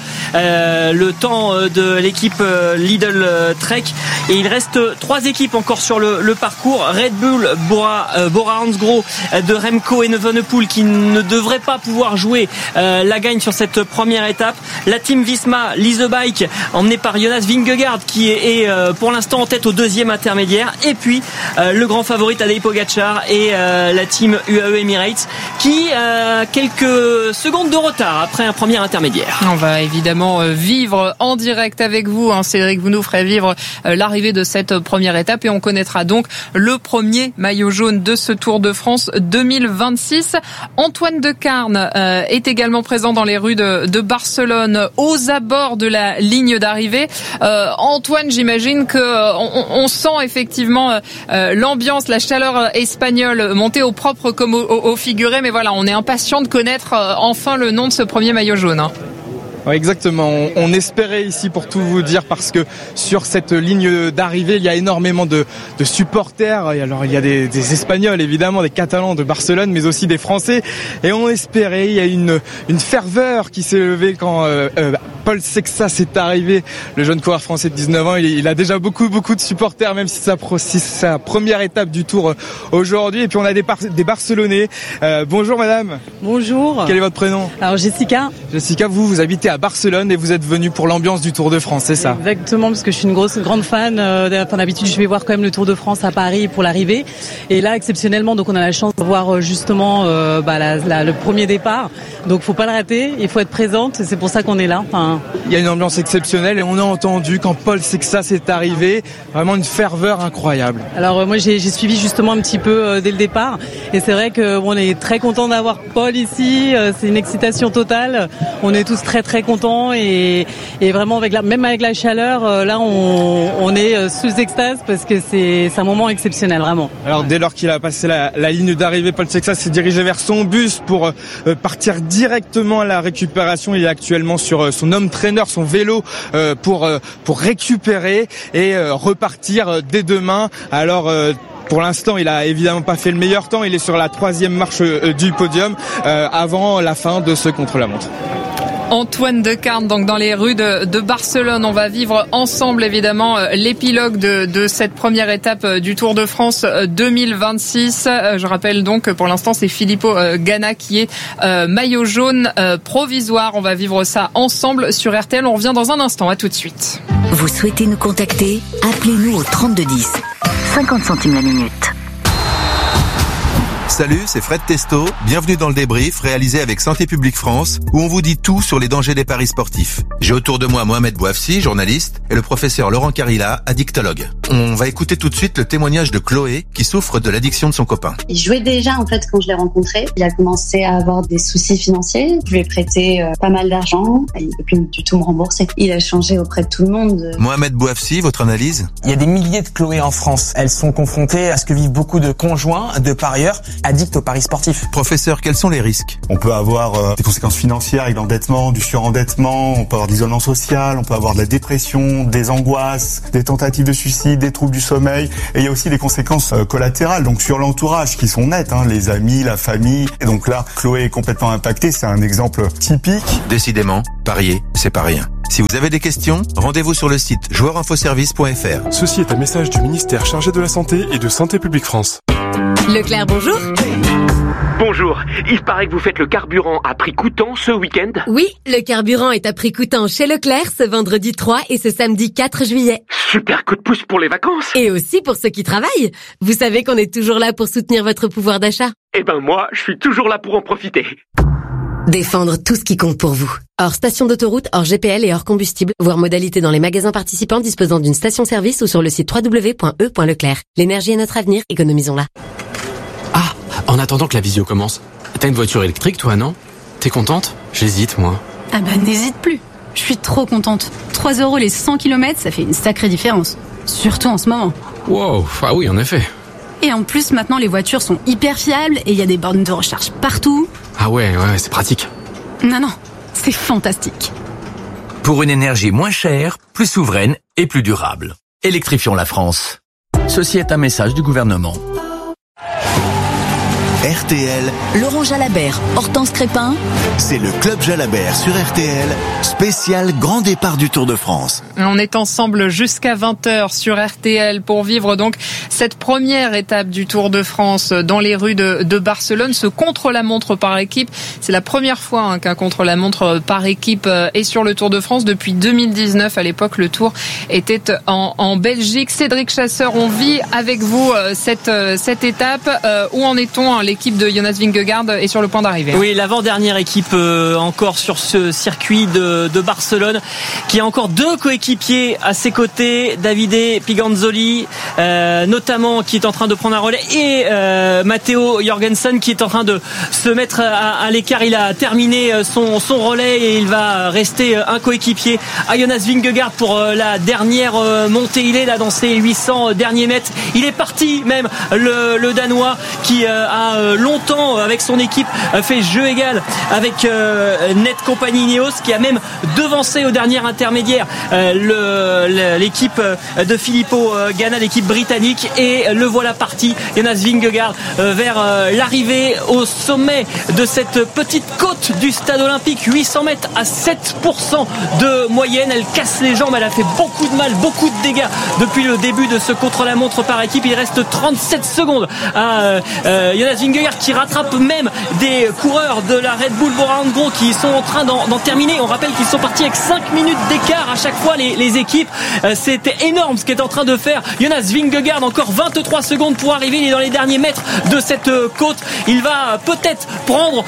le temps de l'équipe Lidl Trek. Et il reste 3 équipes encore sur le parcours. Red Bull, Bora Hansgrohe de Remco Evenepoel qui ne devrait pas pouvoir jouer la gagne sur cette première étape. La Team Visma, Lise Bike, emmenée par Jonas Vingegaard qui est pour l'instant en tête au deuxième intermédiaire. Et puis le grand favori Tadej Pogačar et la Team UAE Emirates qui a quelques secondes de retard après un premier intermédiaire. On va évidemment vivre en direct avec vous, Cédric, vous nous ferez vivre l'arrivée de cette première étape et on connaîtra donc le premier maillot jaune de ce Tour de France 2026. Antoine Decarne est également présent dans les rues de Barcelone aux abords de la ligne d'arrivée. Antoine, j'imagine que on sent effectivement l'ambiance, la chaleur espagnole monter au propre comme au figuré, mais voilà, on est impatient de connaître enfin le nom de ce premier maillot jaune. Ouais, exactement. On espérait ici pour tout vous dire parce que sur cette ligne d'arrivée, il y a énormément de supporters. Et alors il y a des Espagnols évidemment, des Catalans de Barcelone, mais aussi des Français. Et on espérait, il y a une ferveur qui s'est levée quand Paul Sexas est arrivé, le jeune coureur français de 19 ans. Il a déjà beaucoup de supporters, même si c'est sa première étape du Tour aujourd'hui. Et puis on a des Barcelonais. Bonjour madame. Bonjour. Quel est votre prénom? Alors Jessica. Jessica, vous habitez à Barcelone et vous êtes venue pour l'ambiance du Tour de France, c'est ça? Exactement, parce que je suis une grande fan. D'habitude, je vais voir quand même le Tour de France à Paris pour l'arrivée. Et là, exceptionnellement, donc on a la chance de voir justement le premier départ. Donc faut pas le rater, il faut être présente. Et c'est pour ça qu'on est là. Il y a une ambiance exceptionnelle et on a entendu quand Paul Sexas est arrivé, vraiment une ferveur incroyable. Alors moi j'ai suivi justement un petit peu dès le départ et c'est vrai que on est très content d'avoir Paul ici. C'est une excitation totale. On est tous très contents et vraiment même avec la chaleur, là on est sous extase parce que c'est un moment exceptionnel vraiment. Alors dès lors qu'il a passé la ligne d'arrivée, Paul Sexas s'est dirigé vers son bus pour partir directement à la récupération. Il est actuellement sur son home trainer, son vélo pour récupérer et repartir dès demain. Alors pour l'instant, il a évidemment pas fait le meilleur temps. Il est sur la 3e marche du podium avant la fin de ce contre-la-montre. Antoine Decarne, donc dans les rues de Barcelone. On va vivre ensemble évidemment l'épilogue de cette première étape du Tour de France 2026. Je rappelle donc que pour l'instant c'est Filippo Ganna qui est maillot jaune provisoire. On va vivre ça ensemble sur RTL. On revient dans un instant. À tout de suite. Vous souhaitez nous contacter? Appelez-nous au 3210. 50 centimes la minute. Salut, c'est Fred Testo. Bienvenue dans le débrief réalisé avec Santé publique France, où on vous dit tout sur les dangers des paris sportifs. J'ai autour de moi Mohamed Bouafsi, journaliste, et le professeur Laurent Carilla, addictologue. On va écouter tout de suite le témoignage de Chloé, qui souffre de l'addiction de son copain. Il jouait déjà en fait quand je l'ai rencontré. Il a commencé à avoir des soucis financiers. Je lui ai prêté pas mal d'argent. Il ne peut plus du tout me rembourser. Il a changé auprès de tout le monde. Mohamed Bouafsi, votre analyse ? Il y a des milliers de Chloé en France. Elles sont confrontées à ce que vivent beaucoup de conjoints, de parieurs, addicts aux paris sportifs. Professeur, quels sont les risques ? On peut avoir des conséquences financières avec l'endettement, du surendettement, on peut avoir de l'isolement social, on peut avoir de la dépression, des angoisses, des tentatives de suicide, des troubles du sommeil, et il y a aussi des conséquences collatérales, donc sur l'entourage qui sont nettes, les amis, la famille. Et donc là, Chloé est complètement impactée, c'est un exemple typique. Décidément, parier, c'est pas rien. Si vous avez des questions, rendez-vous sur le site joueurinfoservice.fr. Ceci est un message du ministère chargé de la Santé et de Santé publique France. Leclerc, bonjour. Bonjour, il paraît que vous faites le carburant à prix coûtant ce week-end ? Oui, le carburant est à prix coûtant chez Leclerc ce vendredi 3 et ce samedi 4 juillet. Super coup de pouce pour les vacances. Et aussi pour ceux qui travaillent. Vous savez qu'on est toujours là pour soutenir votre pouvoir d'achat. Eh ben moi, je suis toujours là pour en profiter. Défendre tout ce qui compte pour vous. Hors station d'autoroute, hors GPL et hors combustible. Voir modalité dans les magasins participants disposant d'une station-service ou sur le site www.e.leclerc. L'énergie est notre avenir, économisons-la. Ah, en attendant que la visio commence, t'as une voiture électrique toi, non ? T'es contente ? J'hésite, moi. Ah bah n'hésite plus. Je suis trop contente. 3 € les 100 km, ça fait une sacrée différence. Surtout en ce moment. Wow, ah oui, en effet. Et en plus, maintenant, les voitures sont hyper fiables et il y a des bornes de recharge partout. Ah ouais, c'est pratique. Non, c'est fantastique. Pour une énergie moins chère, plus souveraine et plus durable. Électrifions la France. Ceci est un message du gouvernement. RTL, Laurent Jalabert, Hortense Crépin. c'est le Club Jalabert sur RTL, spécial grand départ du Tour de France. On est ensemble jusqu'à 20h sur RTL pour vivre donc cette première étape du Tour de France dans les rues de Barcelone, ce contre-la-montre par équipe. C'est la première fois qu'un contre-la-montre par équipe est sur le Tour de France depuis 2019. À l'époque, le Tour était en Belgique. Cédric Chasseur, on vit avec vous cette étape. Où en est-on ? L'équipe de Jonas Vingegaard est sur le point d'arriver. Oui, l'avant-dernière équipe encore sur ce circuit de Barcelone, qui a encore deux coéquipiers à ses côtés, Davide Piganzoli notamment, qui est en train de prendre un relais, et Matteo Jorgensen qui est en train de se mettre à l'écart. Il a terminé son relais et il va rester un coéquipier à Jonas Vingegaard pour la dernière montée. Il est là dans ses 800 derniers mètres. Il est parti même, le Danois, qui a longtemps avec son équipe fait jeu égal avec Net Company Ineos, qui a même devancé au dernier intermédiaire l'équipe de Filippo Ganna, l'équipe britannique, et le voilà parti, Jonas Vingegaard, vers l'arrivée au sommet de cette petite côte du stade olympique. 800 mètres à 7% de moyenne. Elle casse les jambes, elle a fait beaucoup de mal, beaucoup de dégâts depuis le début de ce contre-la-montre par équipe. Il reste 37 secondes à Jonas Vingegaard, qui rattrape même des coureurs de la Red Bull Bora Hansgrohe qui sont en train d'en terminer. On rappelle qu'ils sont partis avec 5 minutes d'écart à chaque fois, les équipes. C'était énorme ce qu'est en train de faire Jonas Vingegaard. Encore 23 secondes pour arriver. Il est dans les derniers mètres de cette côte. Il va peut-être prendre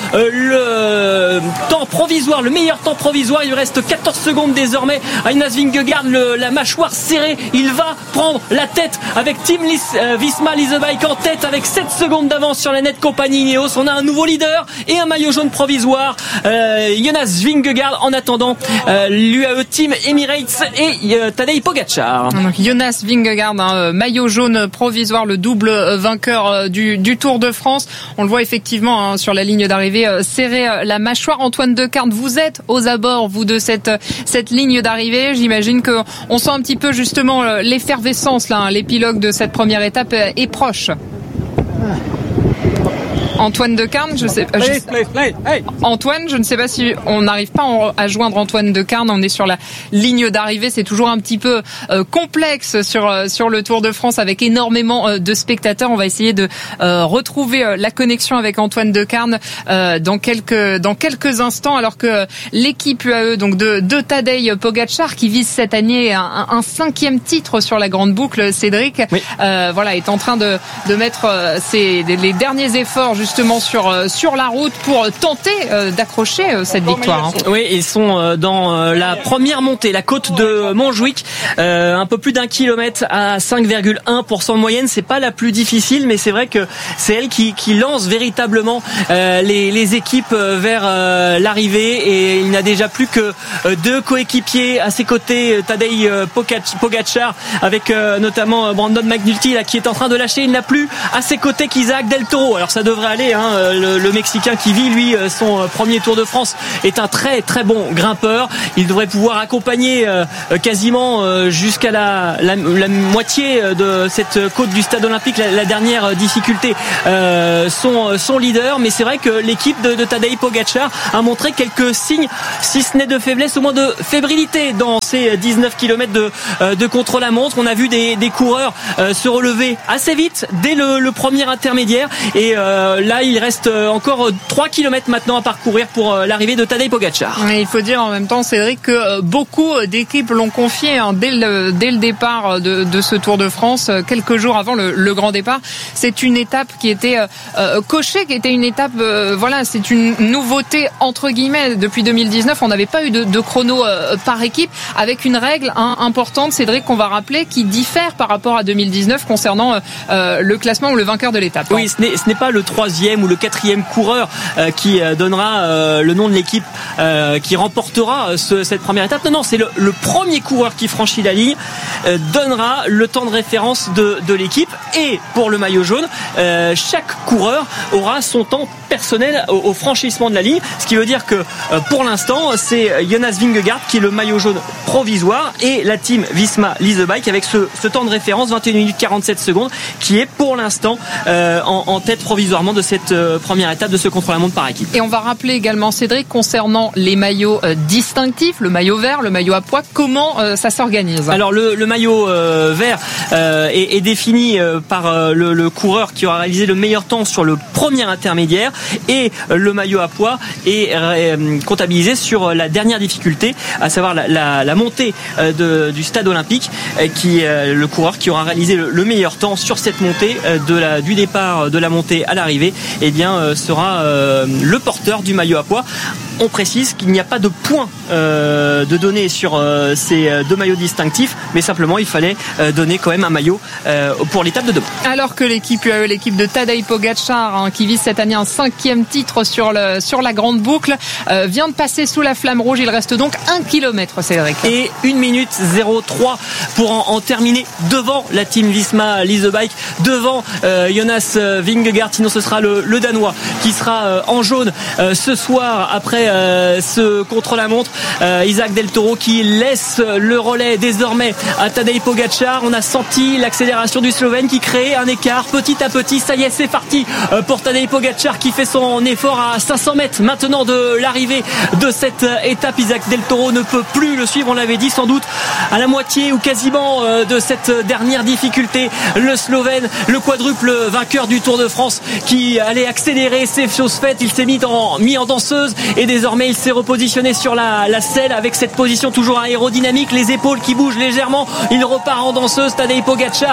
le temps provisoire, le meilleur temps provisoire. Il lui reste 14 secondes désormais à Jonas Vingegaard, la mâchoire serrée. Il va prendre la tête avec Team Visma Leasebike en tête avec 7 secondes d'avance sur la Net Company Ineos. On a un nouveau leader et un maillot jaune provisoire, Jonas Vingegaard. En attendant, l'UAE Team Emirates et Tadej Pogacar. Donc Jonas Vingegaard, maillot jaune provisoire, le double vainqueur du Tour de France. On le voit effectivement sur la ligne d'arrivée serrer la mâchoire. Antoine Decarte, vous êtes aux abords, vous, de cette ligne d'arrivée. J'imagine que on sent un petit peu justement l'effervescence là. L'épilogue de cette première étape est proche. Antoine Decarne, Antoine, je ne sais pas si on n'arrive pas à joindre Antoine Decarne. On est sur la ligne d'arrivée. C'est toujours un petit peu complexe sur le Tour de France avec énormément de spectateurs. On va essayer de retrouver la connexion avec Antoine Decarne dans quelques instants, alors que l'équipe UAE donc de Tadej Pogačar, qui vise cette année un 5e titre sur la grande boucle, Cédric, oui. Est en train de mettre les derniers efforts justement sur la route pour tenter d'accrocher cette victoire. Oui, ils sont dans la première montée, la côte de Montjuic, un peu plus d'1 kilomètre à 5,1% de moyenne. C'est pas la plus difficile, mais c'est vrai que c'est elle qui lance véritablement les équipes vers l'arrivée, et il n'a déjà plus que 2 coéquipiers à ses côtés, Tadej Pogačar avec notamment Brandon McNulty là, qui est en train de lâcher. Il n'a plus à ses côtés qu'Isaac Del Toro. Alors ça devrait aller, le Mexicain qui vit lui son premier Tour de France est un très très bon grimpeur. Il devrait pouvoir accompagner quasiment jusqu'à la moitié de cette côte du Stade Olympique, la dernière difficulté, son leader. Mais c'est vrai que l'équipe de Tadej Pogačar a montré quelques signes, si ce n'est de faiblesse, au moins de fébrilité dans ces 19 km de contre-la-montre. On a vu des coureurs se relever assez vite dès le premier intermédiaire, et là il reste encore 3 km maintenant à parcourir pour l'arrivée de Tadej Pogačar. Il faut dire en même temps, Cédric, que beaucoup d'équipes l'ont confié dès le départ de ce Tour de France, quelques jours avant le grand départ. C'est une étape qui était cochée, qui était une étape, c'est une nouveauté entre guillemets. Depuis 2019, on n'avait pas eu de chrono par équipe, avec une règle importante, Cédric, qu'on va rappeler, qui diffère par rapport à 2019 concernant le classement ou le vainqueur de l'étape. Oui, ce n'est pas le 3e ou le 4e coureur qui donnera le nom de l'équipe qui remportera cette première étape. Non, c'est le premier coureur qui franchit la ligne donnera le temps de référence de l'équipe. Et pour le maillot jaune, chaque coureur aura son temps personnel au franchissement de la ligne, ce qui veut dire que pour l'instant c'est Jonas Vingegaard qui est le maillot jaune provisoire, et la team Visma Lease Bike avec ce temps de référence 21 minutes 47 secondes qui est pour l'instant en tête provisoirement de cette première étape de ce contre-la-montre par équipe. Et on va rappeler également, Cédric, concernant les maillots distinctifs, le maillot vert, le maillot à pois, comment ça s'organise? Alors le maillot vert est défini par le coureur qui aura réalisé le meilleur temps sur le premier intermédiaire, et le maillot à pois est comptabilisé sur la dernière difficulté, à savoir la montée du Stade Olympique, qui le coureur qui aura réalisé le meilleur temps sur cette montée du départ de la montée à l'arrivée, sera le porteur du maillot à pois. On précise qu'il n'y a pas de points de données sur ces 2 maillots distinctifs, mais simplement il fallait donner quand même un maillot pour l'étape de demain. Alors que l'équipe de Tadej Pogačar, qui vise cette année un 5e titre sur la grande boucle, vient de passer sous la flamme rouge. Il reste donc 1 kilomètre, Cédric. Et 1 minute 03 pour en terminer devant la team Visma Lease Bike, devant Jonas Vingegaard. Sinon ce sera le Danois qui sera en jaune ce soir après ce contre-la-montre. Isaac Del Toro qui laisse le relais désormais à Tadej Pogačar. On a senti l'accélération du Slovène qui crée un écart petit à petit. Ça y est, c'est parti pour Tadej Pogačar qui fait son effort à 500 mètres maintenant de l'arrivée de cette étape. Isaac Del Toro ne peut plus le suivre, on l'avait dit, sans doute à la moitié ou quasiment de cette dernière difficulté. Le Slovène, le quadruple vainqueur du Tour de France, qui allait accélérer, c'est chose faite. Il s'est mis en danseuse, et désormais il s'est repositionné sur la selle avec cette position toujours aérodynamique, les épaules qui bougent légèrement. Il repart en danseuse, Tadej Pogačar,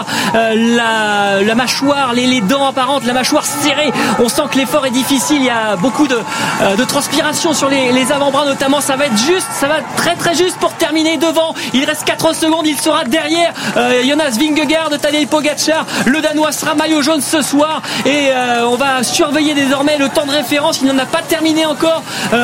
la mâchoire, les dents apparentes, la mâchoire serrée. On sent que l'effort est difficile, il y a beaucoup de transpiration sur les avant-bras notamment. Ça va être juste, ça va très très juste pour terminer devant. Il reste 4 secondes, il sera derrière Jonas Vingegaard, Tadej Pogačar. Le Danois sera maillot jaune ce soir, et on va surveiller désormais le temps de référence. Il n'en a pas terminé encore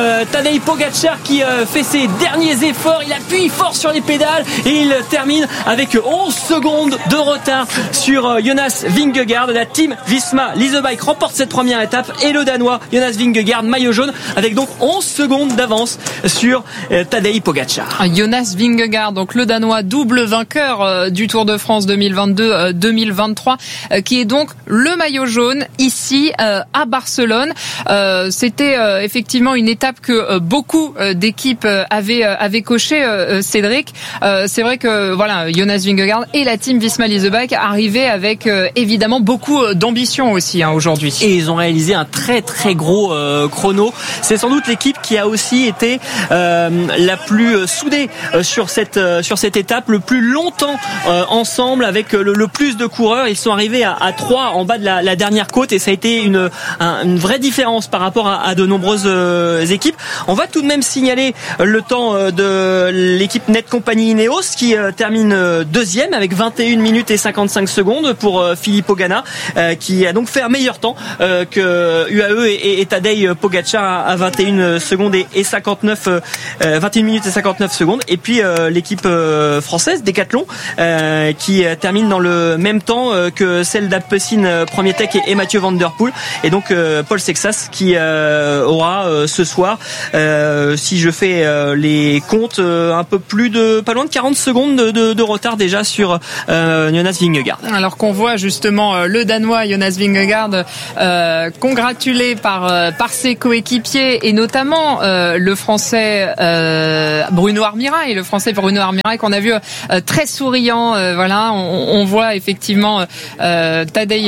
Tadej Pogačar qui fait ses derniers efforts. Il appuie fort sur les pédales et il termine avec 11 secondes de retard sur Jonas Vingegaard. La team Visma Lease Bike remporte cette première étape et le Danois Jonas Vingegaard, maillot jaune, avec donc 11 secondes d'avance sur Tadej Pogačar. Jonas Vingegaard, donc le Danois, double vainqueur du Tour de France 2022-2023, qui est donc le maillot jaune ici à Barcelone. C'était effectivement une étape que beaucoup d'équipes avaient coché, Cédric. C'est vrai que voilà, Jonas Vingegaard et la team Visma Lease Bike arrivaient avec évidemment beaucoup d'ambition aussi aujourd'hui. Et ils ont réalisé un très très gros chrono. C'est sans doute l'équipe qui a aussi été la plus soudée sur cette étape, le plus longtemps ensemble, avec le plus de coureurs. Ils sont arrivés à 3 en bas de la dernière côte et ça a été une vraie différence par rapport à de nombreuses équipes. On va tout de même signaler le temps de l'équipe Netcompany Ineos qui termine deuxième avec 21 minutes et 55 secondes pour Filippo Ganna qui a donc fait un meilleur temps que UAE et Tadej Pogačar à 21 secondes et 59 21 minutes et 59 secondes. Et puis l'équipe française Decathlon qui termine dans le même temps que celle d'Alpecin Premier Tech et Mathieu Van Der Poel. Et donc Paul Sexas qui aura ce soir, si je fais les comptes, un peu pas loin de 40 secondes de retard déjà sur Jonas Vingegaard. Alors qu'on voit justement le Danois Jonas Vingegaard congratulé par ses coéquipiers et notamment le Français Bruno Armirail, qu'on a vu très souriant. Voilà, on voit effectivement Tadej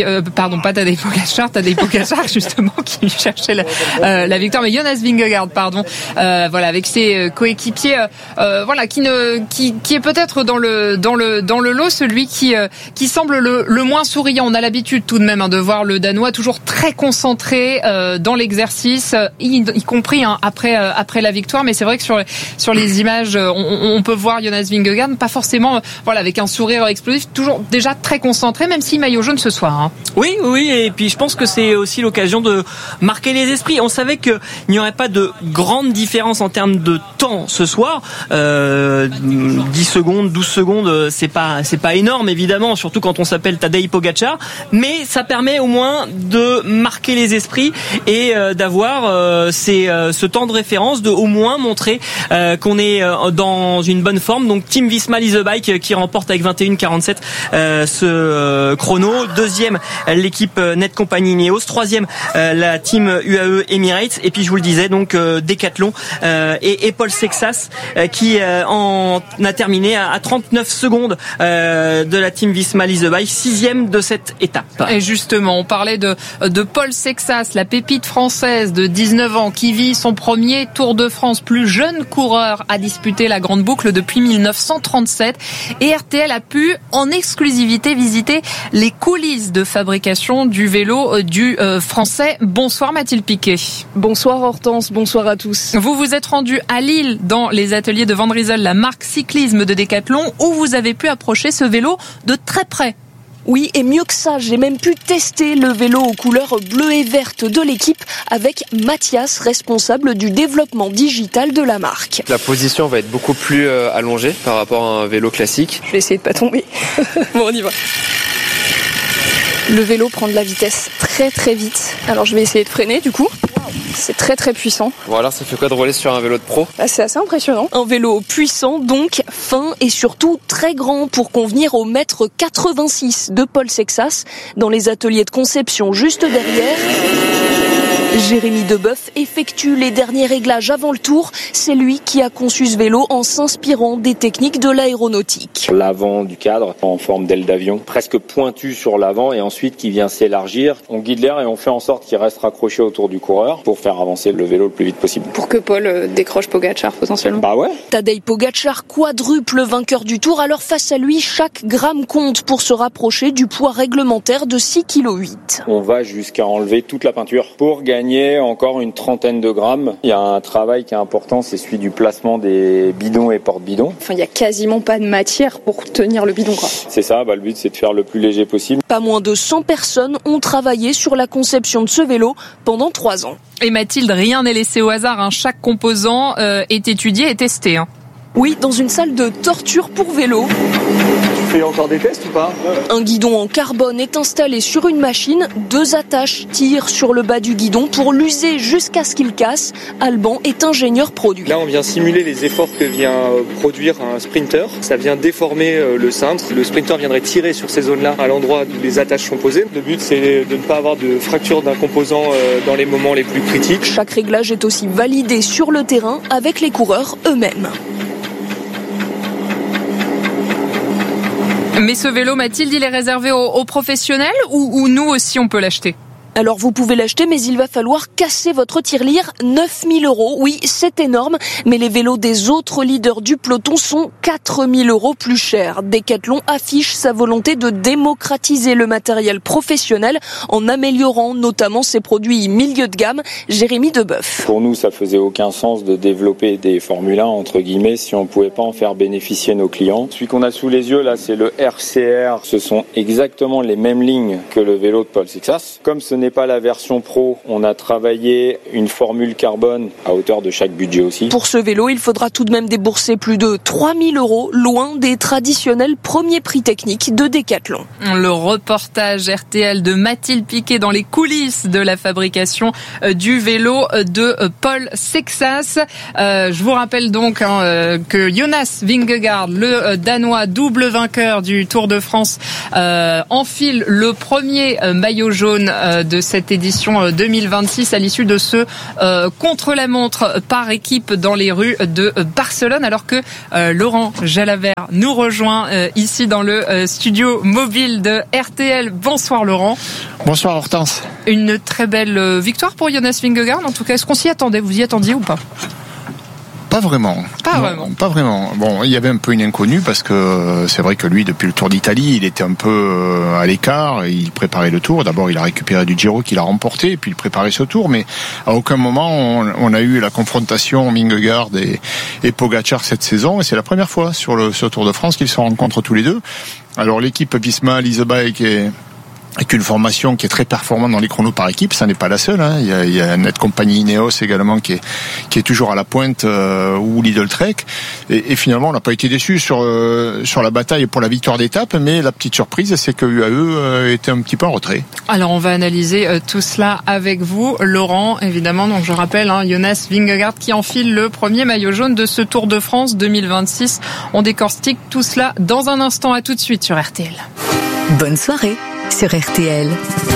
Pogačar justement qui cherchait la victoire, mais Jonas Vingegaard voilà, avec ses coéquipiers voilà, qui est peut-être dans le lot celui qui semble le moins souriant. On a l'habitude tout de même de voir le Danois toujours très concentré dans l'exercice, y compris après la victoire, mais c'est vrai que sur les images on peut voir Jonas Vingegaard pas forcément voilà, avec un sourire explosif, toujours déjà très concentré, même si maillot jaune ce soir. Oui, et puis je pense que c'est aussi l'occasion de marquer les esprits. On savait qu'il n'y aurait pas de grande différence en termes de temps ce soir. 10 secondes, 12 secondes, c'est pas énorme évidemment, surtout quand on s'appelle Tadej Pogačar, mais ça permet au moins de marquer les esprits et d'avoir ce temps de référence, de au moins montrer qu'on est dans une bonne forme. Donc Team Visma Lease Bike qui remporte avec 21,47 ce chrono. Deuxième, l'équipe Netcompany Ineos. Troisième, la team UAE Emirates. Et puis je vous le disais, donc Decathlon et Paul Sexas qui en a terminé à 39 secondes de la team Visma Lease Bike, 6e de cette étape. Et justement, on parlait de Paul Sexas, la pépite française de 19 ans qui vit son premier Tour de France, plus jeune coureur à disputer la grande boucle depuis 1937. Et RTL a pu en exclusivité visiter les coulisses de fabrication du vélo du français. Bonsoir Mathilde Piquet. Bonsoir Hortense, bonsoir à tous. Vous vous êtes rendu à Lille dans les ateliers de Van Driesel, la marque cyclisme de Decathlon, où vous avez pu approcher ce vélo de très près. Oui, et mieux que ça, j'ai même pu tester le vélo aux couleurs bleues et vertes de l'équipe avec Mathias, responsable du développement digital de la marque. La position va être beaucoup plus allongée par rapport à un vélo classique. Je vais essayer de pas tomber. Bon, on y va. Le vélo prend de la vitesse très très vite. Alors je vais essayer de freiner du coup. C'est très très puissant. Bon alors ça fait quoi de rouler sur un vélo de pro ? C'est assez impressionnant. Un vélo puissant donc, fin et surtout très grand pour convenir au 1m86 de Paul Sexas dans les ateliers de conception juste derrière. Jérémy Deboeuf effectue les derniers réglages avant le tour. C'est lui qui a conçu ce vélo en s'inspirant des techniques de l'aéronautique. L'avant du cadre en forme d'aile d'avion, presque pointu sur l'avant et ensuite qui vient s'élargir. On guide l'air et on fait en sorte qu'il reste raccroché autour du coureur pour faire avancer le vélo le plus vite possible. Pour que Paul décroche Pogačar potentiellement. Bah ouais. Tadej Pogačar, quadruple vainqueur du Tour. Alors face à lui, chaque gramme compte pour se rapprocher du poids réglementaire de 6,8 kg. On va jusqu'à enlever toute la peinture pour gagner gagner encore une 30aine de grammes. Il y a un travail qui est important, c'est celui du placement des bidons et porte-bidons. Enfin, il n'y a quasiment pas de matière pour tenir le bidon, quoi. C'est ça, le but c'est de faire le plus léger possible. Pas moins de 100 personnes ont travaillé sur la conception de ce vélo pendant 3 ans. Et Mathilde, rien n'est laissé au hasard, chaque composant est étudié et testé. Oui, dans une salle de torture pour vélo. Tu fais encore des tests ou pas ? Un guidon en carbone est installé sur une machine. 2 attaches tirent sur le bas du guidon pour l'user jusqu'à ce qu'il casse. Alban est ingénieur produit. Là, on vient simuler les efforts que vient produire un sprinter. Ça vient déformer le cintre. Le sprinter viendrait tirer sur ces zones-là à l'endroit où les attaches sont posées. Le but, c'est de ne pas avoir de fracture d'un composant dans les moments les plus critiques. Chaque réglage est aussi validé sur le terrain avec les coureurs eux-mêmes. Mais ce vélo, Mathilde, il est réservé aux professionnels ou nous aussi on peut l'acheter ? Alors vous pouvez l'acheter, mais il va falloir casser votre tirelire. 9 000 €. Oui, c'est énorme, mais les vélos des autres leaders du peloton sont 4 000 € plus chers. Decathlon affiche sa volonté de démocratiser le matériel professionnel en améliorant notamment ses produits milieu de gamme. Jérémy Deboeuf. Pour nous, ça faisait aucun sens de développer des Formule 1, entre guillemets, si on pouvait pas en faire bénéficier nos clients. Celui qu'on a sous les yeux, là, c'est le RCR. Ce sont exactement les mêmes lignes que le vélo de Paul Sexas. Comme ce n'est pas la version pro, on a travaillé une formule carbone à hauteur de chaque budget aussi. Pour ce vélo, il faudra tout de même débourser plus de 3 000 €, loin des traditionnels premiers prix techniques de Decathlon. Le reportage RTL de Mathilde Piquet dans les coulisses de la fabrication du vélo de Paul Sexas. Je vous rappelle donc que Jonas Vingegaard, le Danois double vainqueur du Tour de France, enfile le premier maillot jaune de cette édition 2026 à l'issue de ce contre-la-montre par équipe dans les rues de Barcelone, alors que Laurent Jalabert nous rejoint ici dans le studio mobile de RTL. Bonsoir Laurent. Bonsoir Hortense. Une très belle victoire pour Jonas Vingegaard, en tout cas. Est-ce qu'on s'y attendait ? Vous y attendiez ou pas ? Pas vraiment. Pas vraiment. Bon, il y avait un peu une inconnue parce que c'est vrai que lui, depuis le Tour d'Italie, il était un peu à l'écart. Il préparait le Tour. D'abord, il a récupéré du Giro qu'il a remporté, et puis il préparait ce Tour. Mais à aucun moment on a eu la confrontation Vingegaard et Pogačar cette saison. Et c'est la première fois sur ce Tour de France qu'ils se rencontrent tous les deux. Alors l'équipe Visma Lease Bike avec une formation qui est très performante dans les chronos par équipe, ça n'est pas la seule. Il y a notre compagnie Ineos également qui est toujours à la pointe, ou Lidl Trek. Et finalement, on n'a pas été déçus sur la bataille pour la victoire d'étape, mais la petite surprise, c'est que UAE était un petit peu en retrait. Alors, on va analyser tout cela avec vous, Laurent, évidemment. Donc, je rappelle, Jonas Vingegaard qui enfile le premier maillot jaune de ce Tour de France 2026. On décortique tout cela dans un instant. À tout de suite sur RTL. Bonne soirée sur RTL.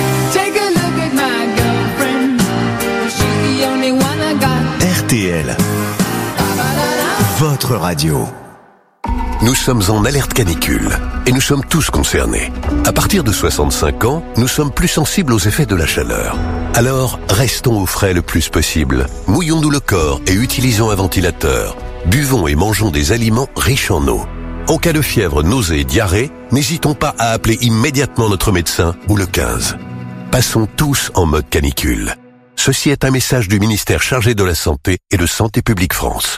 RTL, votre radio. Nous sommes en alerte canicule et nous sommes tous concernés. À partir de 65 ans, nous sommes plus sensibles aux effets de la chaleur. Alors, restons au frais le plus possible. Mouillons-nous le corps et utilisons un ventilateur. Buvons et mangeons des aliments riches en eau. En cas de fièvre, nausée, diarrhée, n'hésitons pas à appeler immédiatement notre médecin ou le 15. Passons tous en mode canicule. Ceci est un message du ministère chargé de la Santé et de Santé publique France.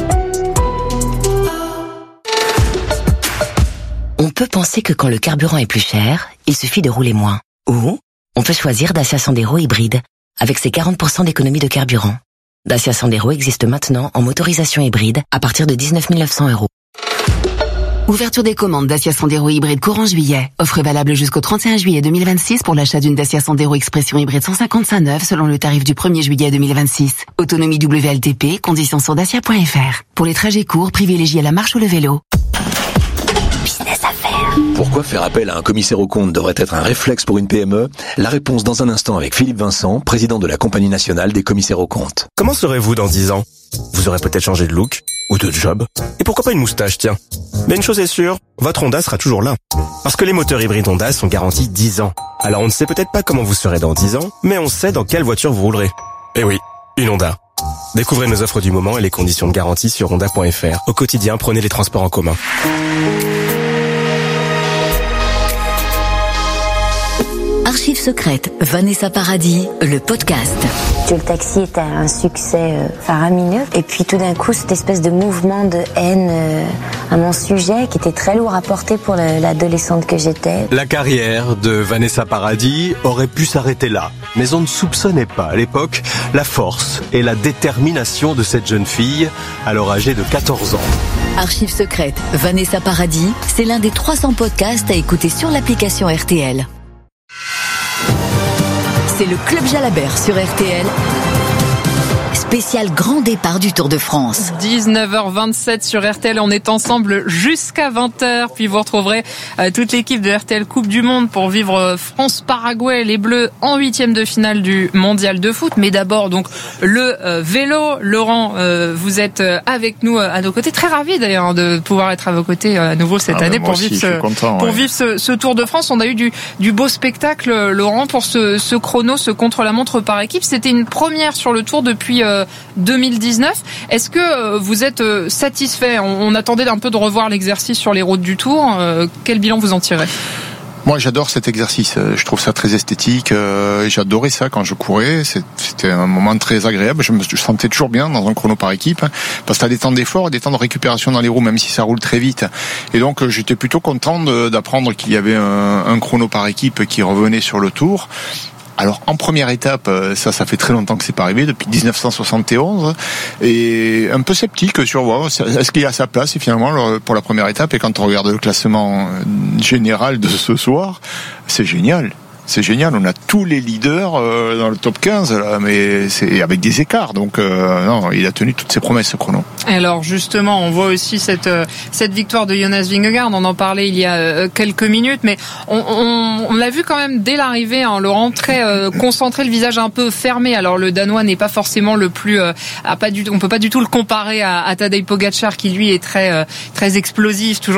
On peut penser que quand le carburant est plus cher, il suffit de rouler moins. Ou on peut choisir Dacia Sandero hybride, avec ses 40% d'économie de carburant. Dacia Sandero existe maintenant en motorisation hybride à partir de 19 900 €. Ouverture des commandes Dacia Sandero hybride courant juillet. Offre valable jusqu'au 31 juillet 2026 pour l'achat d'une Dacia Sandero Expression hybride 155 neuve selon le tarif du 1er juillet 2026. Autonomie WLTP, conditions sur dacia.fr. Pour les trajets courts, privilégiez la marche ou le vélo. Business à faire. Pourquoi faire appel à un commissaire aux comptes devrait être un réflexe pour une PME ? La réponse dans un instant avec Philippe Vincent, président de la Compagnie nationale des commissaires aux comptes. Comment serez-vous dans 10 ans ? Vous aurez peut-être changé de look ou de job. Et pourquoi pas une moustache, tiens. Mais une chose est sûre, votre Honda sera toujours là. Parce que les moteurs hybrides Honda sont garantis 10 ans. Alors on ne sait peut-être pas comment vous serez dans 10 ans, mais on sait dans quelle voiture vous roulerez. Eh oui, une Honda. Découvrez nos offres du moment et les conditions de garantie sur honda.fr. Au quotidien, prenez les transports en commun. Archives secrètes, Vanessa Paradis, le podcast. Le taxi était un succès faramineux. Et puis tout d'un coup, cette espèce de mouvement de haine à mon sujet qui était très lourd à porter pour l'adolescente que j'étais. La carrière de Vanessa Paradis aurait pu s'arrêter là. Mais on ne soupçonnait pas à l'époque la force et la détermination de cette jeune fille, alors âgée de 14 ans. Archives secrètes, Vanessa Paradis, c'est l'un des 300 podcasts à écouter sur l'application RTL. C'est le Club Jalabert sur RTL. Spécial grand départ du Tour de France. 19h27 sur RTL, on est ensemble jusqu'à 20h, puis vous retrouverez toute l'équipe de RTL Coupe du Monde pour vivre France-Paraguay, les Bleus en 8e de finale du Mondial de foot. Mais d'abord donc le vélo. Laurent, vous êtes avec nous à nos côtés, très ravi d'ailleurs de pouvoir être à vos côtés à nouveau cette année pour vivre ce Tour de France. On a eu du beau spectacle, Laurent, pour ce chrono, ce contre-la-montre par équipe. C'était une première sur le Tour depuis 2019. Est-ce que vous êtes satisfait ? On attendait un peu de revoir l'exercice sur les routes du Tour. Quel bilan vous en tirez ? Moi, j'adore cet exercice. Je trouve ça très esthétique. J'adorais ça quand je courais. C'était un moment très agréable. Je me sentais toujours bien dans un chrono par équipe, parce que t'as des temps d'effort et des temps de récupération dans les roues, même si ça roule très vite. Et donc, j'étais plutôt content d'apprendre qu'il y avait un chrono par équipe qui revenait sur le Tour. Alors en première étape, ça fait très longtemps que c'est pas arrivé, depuis 1971, et un peu sceptique sur est-ce qu'il y a sa place, et finalement pour la première étape, et quand on regarde le classement général de ce soir, c'est génial. C'est génial, on a tous les leaders dans le top 15 là, mais c'est avec des écarts, donc non, il a tenu toutes ses promesses, ce chrono. Alors justement, on voit aussi cette victoire de Jonas Vingegaard, on en parlait il y a quelques minutes, mais on l'a vu quand même dès l'arrivée, hein, Laurent, très concentré, le visage un peu fermé. Alors le Danois n'est pas forcément le plus, on peut pas du tout le comparer à Tadej Pogačar qui lui est très explosif, toujours